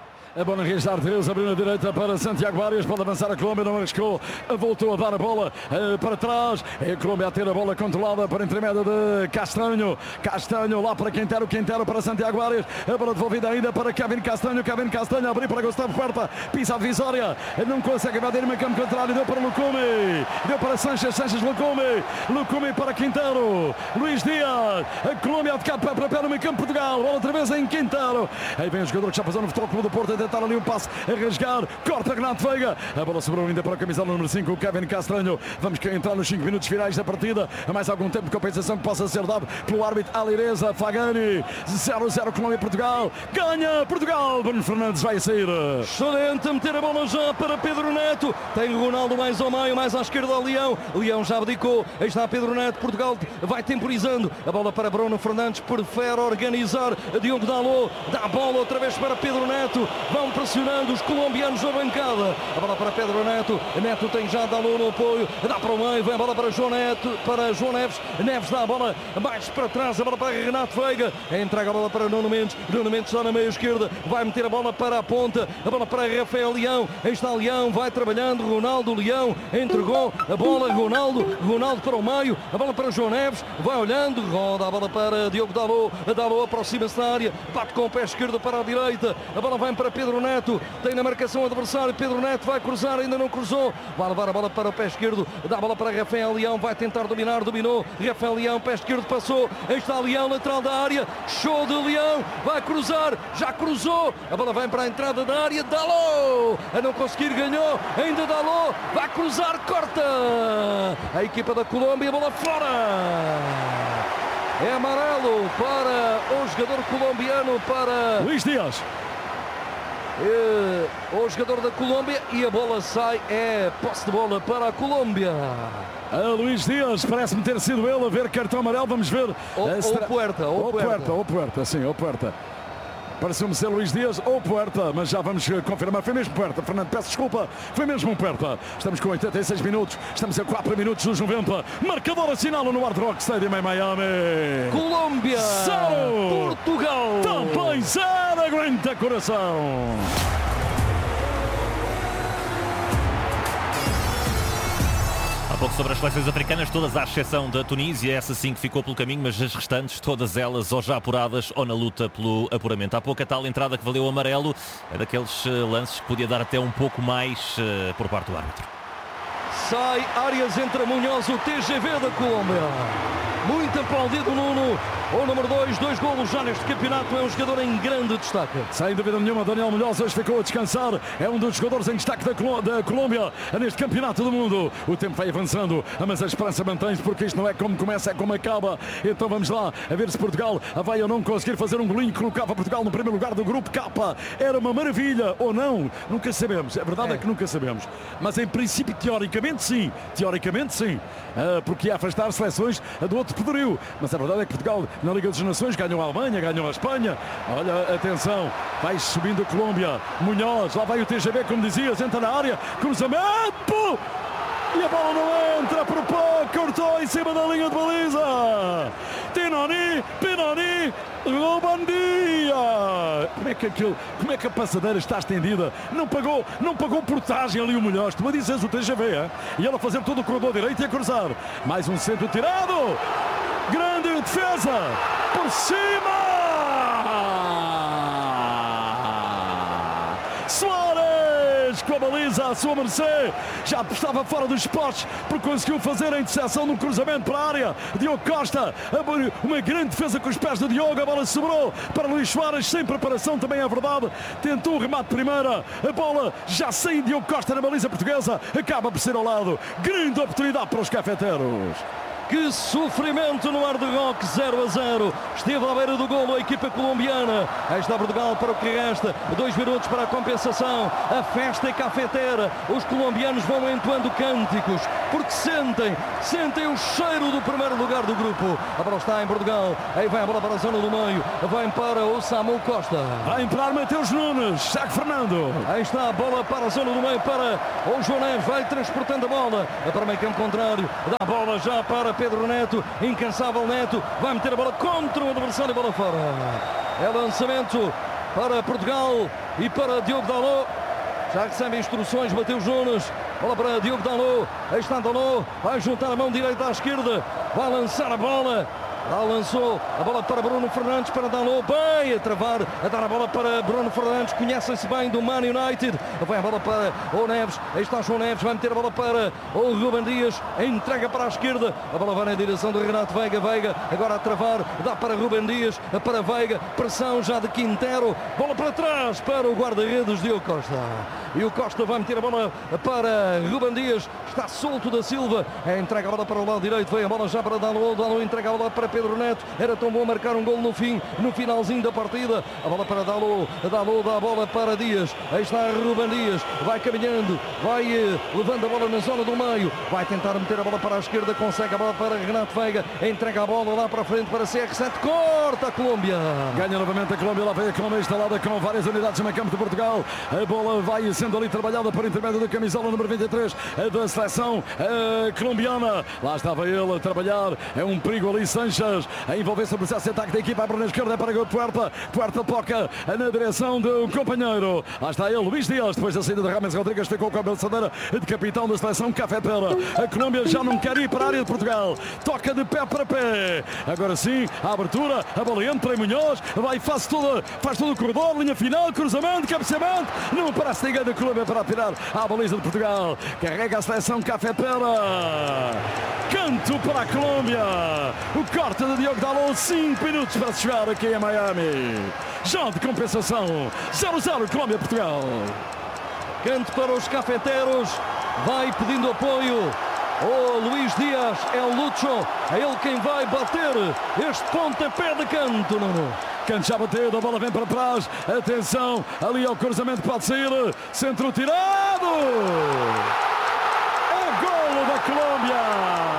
A bola registrar Deus, abriu na direita para Santiago Arias, pode avançar a Colômbia, não arriscou, voltou a dar a bola uh, para trás, é a Colômbia a ter a bola controlada para intermédio de Castanho, Castanho lá para Quintero, Quintero para Santiago Arias, a bola devolvida ainda para Kevin Castanho, Kevin Castanho abriu para Gustavo Puerta, pisa a divisória, não consegue invadir no campo contrário, deu para Lucumi, deu para Sanches, Sanches Lucumi, Lucumi para Quintero, Luís Dias, a Colômbia de cá para pé no meio campo Portugal, bola outra vez em Quintero, aí vem o jogador que já passou no Futebol Clube do Porto, tentar ali um passe a rasgar, corta Renato Veiga, a bola sobrou ainda para a camisola número cinco, o Kevin Castanho. Vamos entrar nos cinco minutos finais da partida, a mais algum tempo de compensação que possa ser dado pelo árbitro Alireza Fagani. Zero a zero Colômbia-Portugal, ganha Portugal, Bruno Fernandes vai sair. Excelente, meter a bola já para Pedro Neto, tem o Ronaldo mais ao meio, mais à esquerda ao Leão, Leão já abdicou, aí está Pedro Neto, Portugal vai temporizando, a bola para Bruno Fernandes, prefere organizar, Diogo Dalot, dá a bola outra vez para Pedro Neto, vão pressionando os colombianos na bancada, a bola para Pedro Neto, Neto tem já Dalot no apoio, dá para o meio, vem a bola para João Neto, para João Neves, Neves dá a bola mais para trás, a bola para Renato Veiga, entrega a bola para Nuno Mendes, Nuno Mendes está na meia esquerda, vai meter a bola para a ponta, a bola para Rafael Leão, aí está Leão, vai trabalhando, Ronaldo Leão, entregou a bola, Ronaldo, Ronaldo para o meio, a bola para João Neves, vai olhando, roda a bola para Diogo Dalot, a Dalot aproxima-se da área, bate com o pé esquerdo para a direita, a bola vai para Pedro Neto, tem na marcação o adversário, Pedro Neto vai cruzar, ainda não cruzou, vai levar a bola para o pé esquerdo, dá a bola para Rafael Leão, vai tentar dominar, dominou, Rafael Leão, pé esquerdo passou, aí está Leão, lateral da área, show de Leão, vai cruzar, já cruzou, a bola vai para a entrada da área, Dalot, a não conseguir, ganhou, ainda Dalot, vai cruzar, corta, a equipa da Colômbia, bola fora. É amarelo para o jogador colombiano, para Luís Dias. É, o jogador da Colômbia, e a bola sai, é posse de bola para a Colômbia. A Luís Dias, parece-me ter sido ele a ver cartão amarelo, vamos ver. Ou, ou Puerta, ou, ou Puerta. Puerta, ou Puerta, sim, ou Puerta. Pareceu-me ser Luís Dias ou Puerta, mas já vamos confirmar. Foi mesmo Puerta, Fernando, peço desculpa. Foi mesmo Puerta. Estamos com oitenta e seis minutos. Estamos a quatro minutos dos noventa. Marcador assinala no Hard Rock Stadium em Miami. Colômbia, zero. Portugal. Também zero, aguenta coração. Pouco sobre as seleções africanas, todas à exceção da Tunísia, essa sim que ficou pelo caminho, mas as restantes, todas elas ou já apuradas ou na luta pelo apuramento. Há pouco a tal entrada que valeu o amarelo, é daqueles lances que podia dar até um pouco mais uh, por parte do árbitro. Sai Arias, entra Munhoz, o T G V da Colômbia. Muito aplaudido Nuno, o número dois, dois golos já neste campeonato, é um jogador em grande destaque. Sem dúvida nenhuma, Daniel Munhoz hoje ficou a descansar, é um dos jogadores em destaque da, Colô da Colômbia neste campeonato do mundo. O tempo vai avançando, mas a esperança mantém-se, porque isto não é como começa, é como acaba. Então vamos lá, a ver se Portugal vai ou não conseguir fazer um golinho que colocava Portugal no primeiro lugar do grupo K. Era uma maravilha ou não, nunca sabemos, a verdade é, é que nunca sabemos. Mas em princípio, teoricamente, teoricamente sim, teoricamente sim, porque ia afastar seleções do outro poderio. Mas a verdade é que Portugal na Liga das Nações ganhou a Alemanha, ganhou a Espanha. Olha, atenção, vai subindo a Colômbia. Munhoz, lá vai o T G V, como dizias, entra na área, cruzamento! E a bola não entra por pouco, cortou em cima da linha de baliza. Tinoni, Pinoni, Ruben Dias. Como é que aquilo, como é que a passadeira está estendida? Não pagou, não pagou portagem ali o Munhoz. Tu me dizes o T G V, hein? E ela fazer todo o corredor direito e a cruzar. Mais um centro tirado. Grande defesa por cima. Suárez com a baliza à sua mercê, já estava fora dos postos porque conseguiu fazer a interseção no cruzamento para a área. Diogo Costa, uma grande defesa com os pés do Diogo, a bola sobrou para Luís Suárez, sem preparação também é verdade, tentou o remate de primeira, a bola já sem Diogo Costa na baliza portuguesa, acaba por ser ao lado. Grande oportunidade para os cafeteiros. Que sofrimento no Hard Rock, zero a zero. Esteve à beira do golo a equipa colombiana. Aí está Portugal para o que resta. Dois minutos para a compensação. A festa é cafeteira. Os colombianos vão entoando cânticos porque sentem, sentem o cheiro do primeiro lugar do grupo. A bola está em Portugal. Aí vai a bola para a zona do meio. Vai para o Samuel Costa. Vai entrar Mateus Nunes. Saque Fernando. Aí está a bola para a zona do meio para o João Neves. Vai transportando a bola para o meio campo contrário. Dá a bola já para Pedro Neto, incansável Neto, vai meter a bola contra o adversário e bola fora. É lançamento para Portugal e para Diogo Dalot. Já recebe instruções, Mateus Nunes. Bola para Diogo Dalot. Aí está Dalot, vai juntar a mão direita à esquerda, vai lançar a bola. Lá lançou a bola para Bruno Fernandes, para Dalot, bem a travar, a dar a bola para Bruno Fernandes, conhecem-se bem do Man United, vai a bola para o Neves, aí está João Neves, vai meter a bola para o Ruben Dias, entrega para a esquerda, a bola vai na direção do Renato Veiga, Veiga agora a travar, dá para Ruben Dias, para Veiga, pressão já de Quintero, bola para trás para o guarda-redes Diogo Costa, e o Costa vai meter a bola para Ruben Dias, está solto da Silva, entrega a bola para o lado direito, vem a bola já para Dalot, Dalot entrega a bola para Pedro Neto, era tão bom marcar um gol no fim, no finalzinho da partida, a bola para Dalot, Dalot dá a bola para Dias, aí está Ruben Dias, vai caminhando, vai eh, levando a bola na zona do meio, vai tentar meter a bola para a esquerda, consegue a bola para Renato Veiga, entrega a bola lá para a frente para C R sete, corta a Colômbia. Ganha novamente a Colômbia, lá vem a Colômbia instalada com várias unidades no campo de Portugal, a bola vai sendo ali trabalhada por intermédio da camisola número vinte e três da seleção uh, colombiana, lá estava ele a trabalhar, é um perigo ali Sanches, a envolver-se no processo de ataque da equipa, abre na esquerda para o Puerta, Puerta toca na direção do companheiro, lá está ele, Luís Dias, depois da saída de Rames Rodrigues, ficou com a abraçadeira de capitão da seleção cafeteira, a Colômbia já não quer ir para a área de Portugal, toca de pé para pé, agora sim, a abertura, a bola entra em Munhoz, vai, faz todo, faz todo o corredor, linha final, cruzamento, cabeceamento, não parece ninguém da Colômbia para tirar a baliza de Portugal, carrega a seleção cafeteira, canto para a Colômbia, o corte de Diogo Dalot, cinco minutos para se jogar aqui em Miami, já de compensação, zero a zero Colômbia-Portugal. Canto para os cafeteiros, vai pedindo apoio o Luís Dias, é o Lucho, é ele quem vai bater este pontapé de canto, Nuno. Canto já bateu, a bola vem para trás, atenção, ali ao cruzamento pode sair, centro tirado, é golo da Colômbia.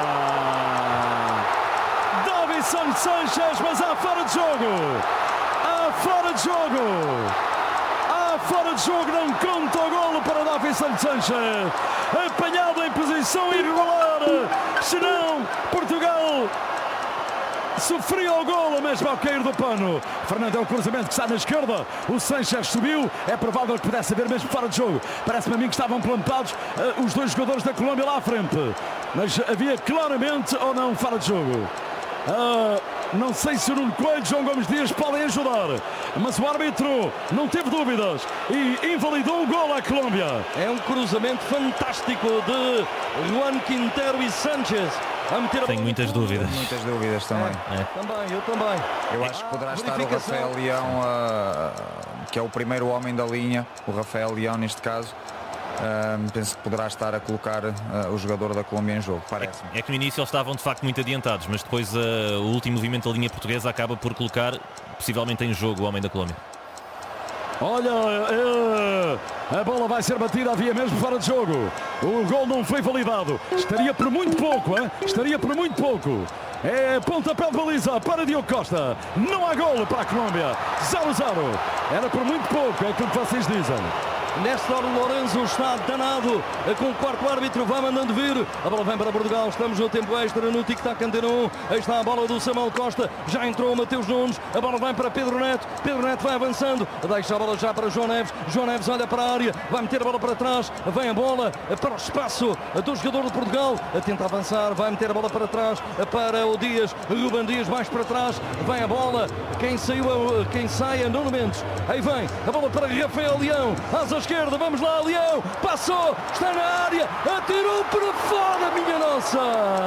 Davinson Sanches, mas há fora de jogo, há fora de jogo, há fora de jogo, não conta o golo para Davinson Sanches, apanhado em posição irregular, senão Portugal sofria o golo mesmo ao cair do pano. Fernando é o cruzamento que está na esquerda, o Sanches subiu, é provável que pudesse haver mesmo fora de jogo, parece-me a mim que estavam plantados uh, os dois jogadores da Colômbia lá à frente, mas havia claramente ou não fora de jogo. Uh, não sei se o Nuno Coelho e João Gomes Dias podem ajudar, mas o árbitro não teve dúvidas e invalidou o gol à Colômbia. É um cruzamento fantástico de Juan Quintero e Sanches. A meter a Tenho muitas dúvidas. Muitas dúvidas também. É, é. Também, eu também. Eu acho que poderá estar o Rafael Leão, uh, que é o primeiro homem da linha, o Rafael Leão neste caso. Uh, penso que poderá estar a colocar uh, o jogador da Colômbia em jogo, parece. É, é que no início eles estavam de facto muito adiantados, mas depois uh, o último movimento da linha portuguesa acaba por colocar possivelmente em jogo o homem da Colômbia. Olha, é, a bola vai ser batida, havia mesmo fora de jogo. O gol não foi validado. Estaria por muito pouco, hein? Estaria por muito pouco. É pontapé de baliza para Diogo Costa. Não há gol para a Colômbia. zero a zero. Era por muito pouco, é aquilo que vocês dizem. Néstor Lourenço está danado com o quarto árbitro, vai mandando vir. A bola vem para Portugal, estamos no tempo extra no tic-tac Antena um. Aí está a bola do Samuel Costa, já entrou o Mateus Nunes. A bola vai para Pedro Neto, Pedro Neto vai avançando, deixa a bola já para João Neves. João Neves olha para a área, vai meter a bola para trás, vem a bola para o espaço do jogador de Portugal, tenta avançar, vai meter a bola para trás para o Dias, Ruben Dias mais para trás, vem a bola, quem saiu, quem sai é Nuno Mendes. Aí vem a bola para Rafael Leão, asa esquerda, vamos lá, Leão, passou, está na área, atirou para fora, minha nossa!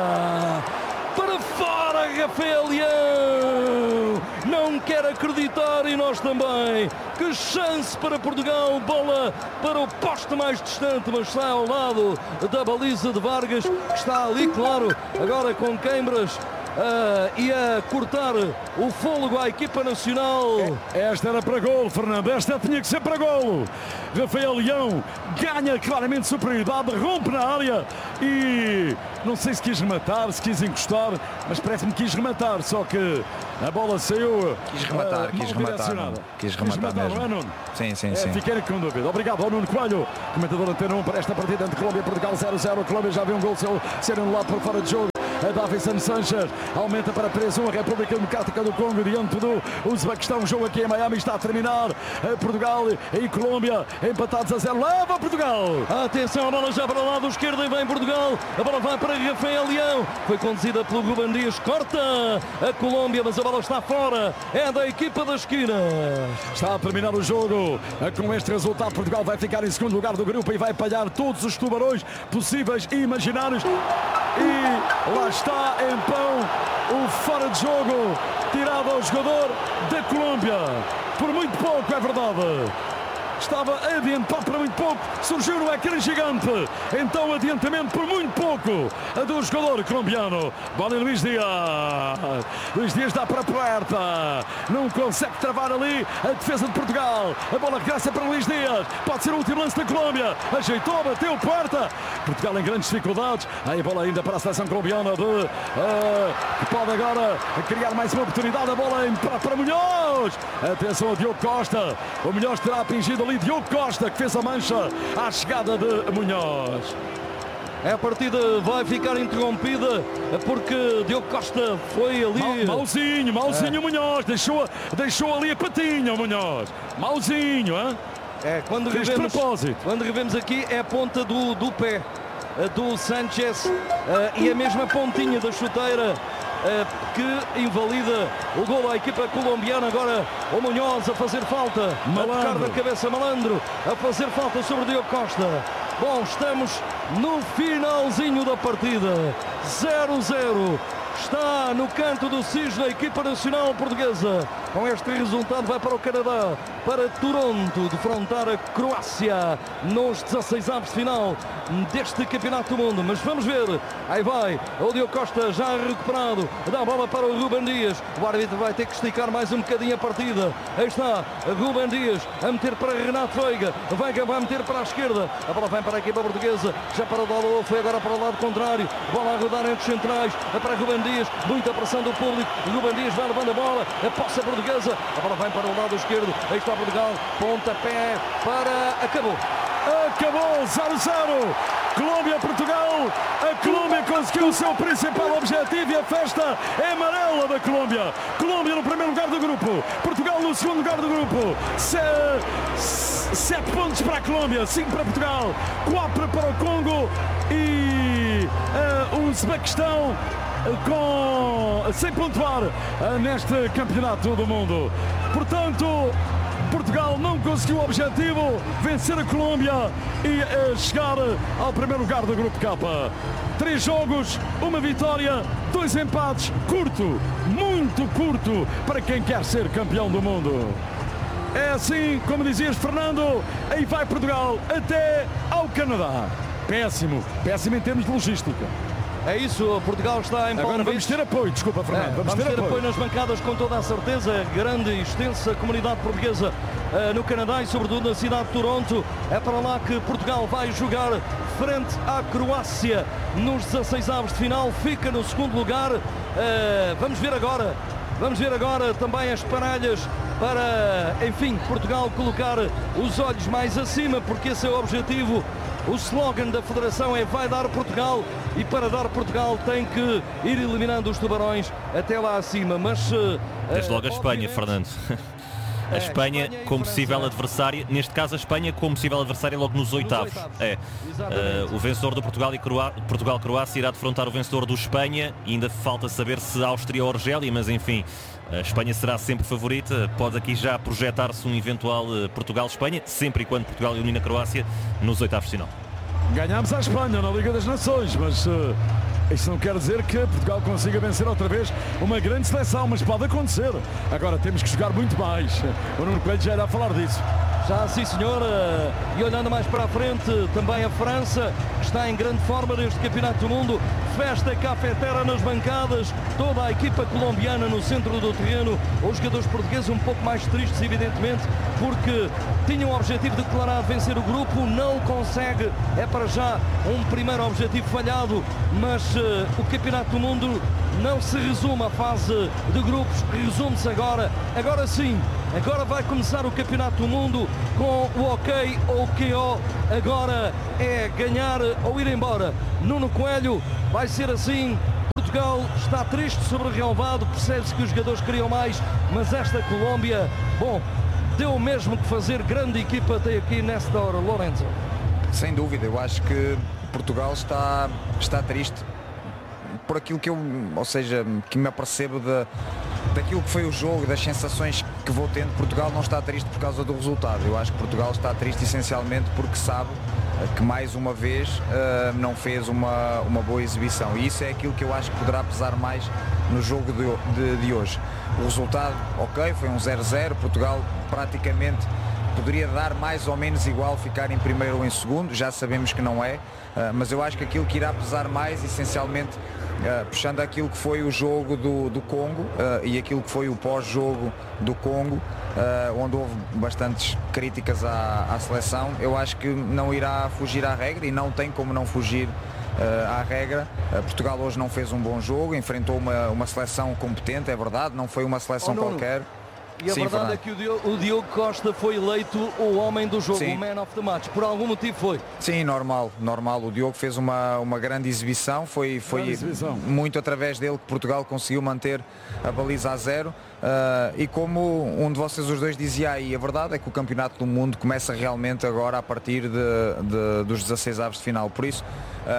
Para fora, Rafael Leão! Não quer acreditar e nós também. Que chance para Portugal, bola para o poste mais distante, mas está ao lado da baliza de Vargas, que está ali, claro, agora com câimbras. Uh, e a cortar o fôlego à equipa nacional. Esta era para golo, Fernando. Esta tinha que ser para golo. Rafael Leão ganha claramente superioridade, rompe na área e não sei se quis rematar, se quis encostar, mas parece-me que quis rematar, só que a bola saiu. Quis rematar, uh, quis rematar. Não. Quis rematar, quis rematar mesmo. Não é, Nuno? Sim, sim, é, sim. Fiquei com dúvida. Obrigado ao Nuno Coelho, comentador Antena um para esta partida entre Colômbia e Portugal zero a zero. A Colômbia já viu um gol ser anulado por fora de jogo. A Davison Sanchez aumenta para três a um. A República Democrática do Congo diante do Uzbequistão. O jogo aqui em Miami está a terminar. Portugal e Colômbia empatados a zero. Leva Portugal! Atenção, a bola já para o lado esquerdo e vem Portugal. A bola vai para Rafael Leão. Foi conduzida pelo Ruben Dias. Corta a Colômbia, mas a bola está fora. É da equipa da esquina. Está a terminar o jogo. Com este resultado, Portugal vai ficar em segundo lugar do grupo e vai palhar todos os tubarões possíveis e imaginários. E lá está então o fora de jogo tirado ao jogador da Colômbia. Por muito pouco, é verdade. Estava adiantado por muito pouco, surgiu no ecrã gigante, então adiantamento por muito pouco do jogador colombiano. Bola Luís Dias, Luís Dias dá para a porta, não consegue travar ali a defesa de Portugal, a bola regressa para Luís Dias, pode ser o último lance da Colômbia, ajeitou, bateu, porta, Portugal em grandes dificuldades, aí a bola ainda para a seleção colombiana de, uh, que pode agora criar mais uma oportunidade, a bola para, para Munhoz, atenção a Diogo Costa, o Munhoz terá atingido ali Diogo Costa, que fez a mancha à chegada de Munhoz. A partida vai ficar interrompida porque Diogo Costa foi ali. Ma mauzinho, mauzinho é. Munhoz, deixou, deixou ali a patinha o Munhoz. Mauzinho, hein? É, quando revemos, quando revemos aqui é a ponta do, do pé do Sanchez uh, e a mesma pontinha da chuteira. Uh, que invalida o gol à equipa colombiana. Agora o Munhoz a fazer falta, Malandro. A tocar da cabeça, Malandro a fazer falta sobre Diogo Costa. Bom, estamos no finalzinho da partida, zero a zero. Está no canto do cisne a equipa nacional portuguesa. Com este resultado vai para o Canadá, para Toronto, defrontar a Croácia nos dezasseis avos de final deste Campeonato do Mundo. Mas vamos ver, aí vai o Diogo Costa já recuperado, dá a bola para o Ruben Dias. O árbitro vai ter que esticar mais um bocadinho a partida. Aí está Ruben Dias a meter para Renato Veiga. Veiga vai meter para a esquerda, a bola vem para a equipa portuguesa, já para o Dalot, foi agora para o lado contrário, bola a rodar entre os centrais, para Ruben Dias, muita pressão do público, Ruben Dias vai levando a bola, a posse portuguesa, a bola vem para o lado esquerdo, aí está Portugal, pontapé para... acabou. Acabou, zero a zero. Colômbia-Portugal. A Colômbia conseguiu o seu principal objetivo e a festa é amarela da Colômbia. Colômbia no primeiro lugar do grupo, Portugal no segundo lugar do grupo. Se, sete pontos para a Colômbia, cinco para Portugal, quatro para o Congo e uh, o Uzbequistão com, sem pontuar uh, neste campeonato do mundo. Portanto, Portugal não conseguiu o objetivo, vencer a Colômbia e uh, chegar ao primeiro lugar do Grupo K. Três jogos, uma vitória, dois empates, curto, muito curto para quem quer ser campeão do mundo. É assim, como dizias, Fernando, aí vai Portugal até ao Canadá. Péssimo, péssimo em termos de logística. É isso, Portugal está em Palm Agora vamos Beach. ter apoio, desculpa Fernando. É, vamos, vamos ter, ter apoio. apoio nas bancadas com toda a certeza. Grande e extensa comunidade portuguesa uh, no Canadá e sobretudo na cidade de Toronto. É para lá que Portugal vai jogar frente à Croácia nos dezasseis avos de final. Fica no segundo lugar. Uh, vamos ver agora. Vamos ver agora também as paralhas para, enfim, Portugal colocar os olhos mais acima, porque esse é o objetivo. O slogan da Federação é vai dar Portugal, e para dar Portugal tem que ir eliminando os tubarões até lá acima. Mas desde logo a Espanha, Fernando. A Espanha como possível adversária, neste caso a Espanha como possível adversária logo nos oitavos. É. Uh, o vencedor do Portugal e Croá... Portugal-Croácia irá defrontar o vencedor do Espanha, e ainda falta saber se Áustria ou Argélia, mas enfim, a Espanha será sempre favorita. Pode aqui já projetar-se um eventual Portugal-Espanha, sempre e quando Portugal elimina a Croácia nos oitavos de final. Ganhámos a Espanha na Liga das Nações, mas uh, isso não quer dizer que Portugal consiga vencer outra vez uma grande seleção, mas pode acontecer. Agora temos que jogar muito mais. O Nuno Coelho já irá falar disso. Já sim, senhora. E olhando mais para a frente, também a França, que está em grande forma neste Campeonato do Mundo. Festa cafetera nas bancadas, toda a equipa colombiana no centro do terreno. Os jogadores portugueses um pouco mais tristes, evidentemente, porque tinham o objetivo declarado de vencer o grupo, não consegue. É para já um primeiro objetivo falhado, mas uh, o Campeonato do Mundo não se resume à fase de grupos, resume-se agora. Agora sim, agora vai começar o Campeonato do Mundo com o ok ou K O. Agora é ganhar ou ir embora. Nuno Coelho, vai ser assim. Portugal está triste sobre o relevado, percebe-se que os jogadores queriam mais, mas esta Colômbia, bom, deu o mesmo que fazer. Grande equipa tem aqui Néstor Lorenzo. Sem dúvida, eu acho que Portugal está, está triste por aquilo que eu, ou seja, que me apercebo de, daquilo que foi o jogo, das sensações que vou tendo. Portugal não está triste por causa do resultado. Eu acho que Portugal está triste essencialmente porque sabe que mais uma vez uh, não fez uma, uma boa exibição, e isso é aquilo que eu acho que poderá pesar mais no jogo de, de, de hoje. O resultado, ok, foi um zero a zero, Portugal praticamente poderia dar mais ou menos igual, ficar em primeiro ou em segundo, já sabemos que não é, uh, mas eu acho que aquilo que irá pesar mais, essencialmente, uh, puxando aquilo que foi o jogo do, do Congo uh, e aquilo que foi o pós-jogo do Congo, uh, onde houve bastantes críticas à, à seleção, eu acho que não irá fugir à regra, e não tem como não fugir uh, à regra. Uh, Portugal hoje não fez um bom jogo, enfrentou uma, uma seleção competente, é verdade, não foi uma seleção oh, qualquer. E a Sim, verdade Fernando. é que o Diogo, o Diogo Costa foi eleito o homem do jogo, Sim. o man of the match. Por algum motivo foi. Sim, normal, normal. O Diogo fez uma, uma grande exibição. Foi, foi exibição. Muito através dele que Portugal conseguiu manter a baliza a zero. Uh, e como um de vocês os dois dizia aí, a verdade é que o Campeonato do Mundo começa realmente agora a partir de, de, dos dezasseis avos de final. Por isso,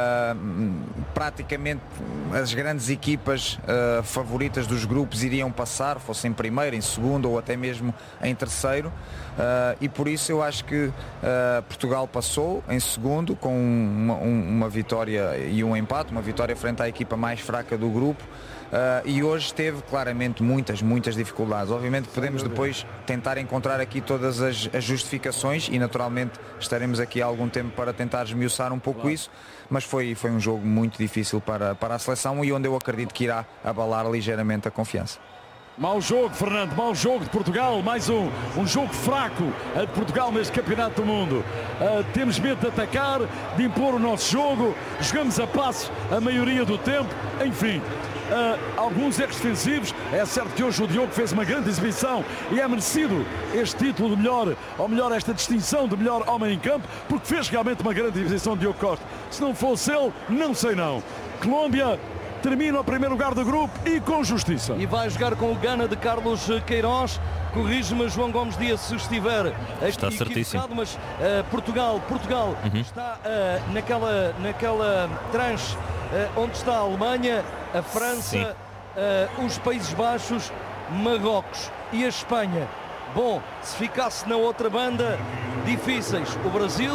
uh, praticamente as grandes equipas uh, favoritas dos grupos iriam passar, fossem em primeiro, em segundo ou até mesmo em terceiro. Uh, e por isso eu acho que uh, Portugal passou em segundo com uma, um, uma vitória e um empate, uma vitória frente à equipa mais fraca do grupo. Uh, e hoje teve claramente muitas, muitas dificuldades. Obviamente podemos depois tentar encontrar aqui todas as, as justificações, e naturalmente estaremos aqui há algum tempo para tentar esmiuçar um pouco claro. Isso, mas foi, foi um jogo muito difícil para, para a seleção, e onde eu acredito que irá abalar ligeiramente a confiança. Mau jogo, Fernando, mau jogo de Portugal, mais um, um jogo fraco de Portugal neste Campeonato do Mundo. Uh, temos medo de atacar, de impor o nosso jogo, jogamos a passo a maioria do tempo, enfim. Uh, alguns erros defensivos. É certo que hoje o Diogo fez uma grande exibição e é merecido este título de melhor, ou melhor, esta distinção de melhor homem em campo, porque fez realmente uma grande exibição de Diogo Costa. Se não fosse ele, não sei não. Colômbia termina o primeiro lugar do grupo e com justiça. E vai jogar com o Gana de Carlos Queiroz. Corrige-me, João Gomes Dias, se estiver está certíssimo. Mas uh, Portugal, Portugal uhum. está uh, naquela, naquela tranche uh, onde está a Alemanha, a França, uh, os Países Baixos, Marrocos e a Espanha. Bom, se ficasse na outra banda, difíceis. O Brasil,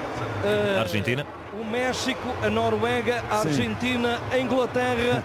uh, a Argentina, o México, a Noruega, a Argentina, a Inglaterra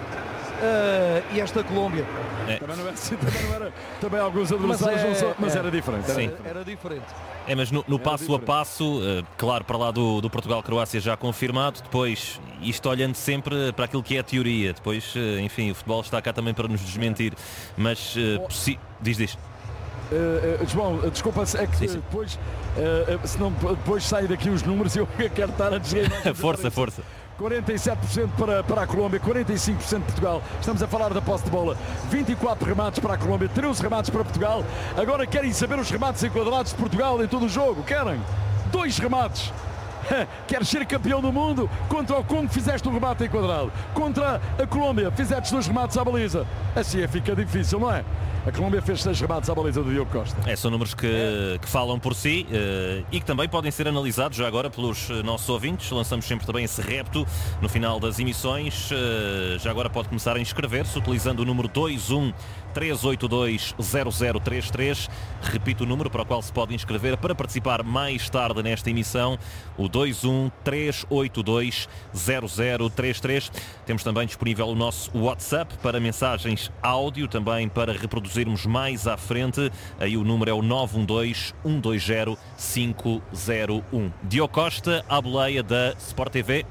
uh, e esta Colômbia. É. Também, não era, também, não era, também alguns adversários, mas, é, mas é, era diferente. Sim. Era, era diferente. É, mas no, no passo diferente. a passo, uh, claro, para lá do, do Portugal-Croácia já confirmado, depois isto olhando sempre para aquilo que é a teoria, depois, uh, enfim, o futebol está cá também para nos desmentir, mas uh, possi- diz, diz. uh, João, uh, desculpa, é que sim, sim. depois, uh, se não, depois saem daqui os números e eu quero estar a dizer. Força, força. quarenta e sete por cento para, para a Colômbia, quarenta e cinco por cento Portugal. Estamos a falar da posse de bola. vinte e quatro remates para a Colômbia, treze remates para Portugal. Agora querem saber os remates enquadrados de Portugal em todo o jogo? Querem? Dois remates. Queres ser campeão do mundo? Contra o Congo fizeste um remate enquadrado. Contra a Colômbia fizeste dois remates à baliza. Assim é, fica difícil, não é? A Colômbia fez seis remates à baliza do Diogo Costa. É, são números que, que falam por si uh, e que também podem ser analisados já agora pelos nossos ouvintes. Lançamos sempre também esse repto no final das emissões. Uh, já agora pode começar a inscrever-se utilizando o número dois um três oito dois zero zero três três. Repito o número para o qual se pode inscrever para participar mais tarde nesta emissão, o dois um três oito dois zero zero três três. Temos também disponível o nosso WhatsApp para mensagens áudio, também para reproduzirmos mais à frente. Aí o número é o nove um dois um dois zero cinco zero um. Diogo Costa, à boleia da Sport T V.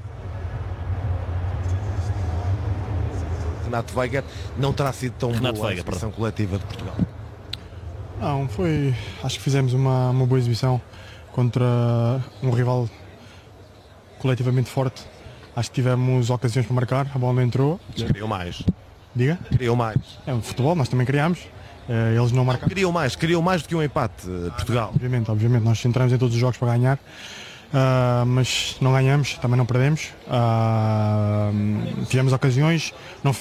Renato Veiga, não terá sido tão Renato boa Veiga, a exibição coletiva de Portugal? Não, foi... Acho que fizemos uma, uma boa exibição contra um rival coletivamente forte. Acho que tivemos ocasiões para marcar, a bola não entrou. Queriam mais. Diga? Queriam mais. É um futebol, nós também criámos. Eles não marcaram. Queriam mais, queriam mais do que um empate, Portugal. Obviamente, obviamente, nós entramos em todos os jogos para ganhar. Uh, mas não ganhamos, também não perdemos. Uh, tivemos ocasiões, não,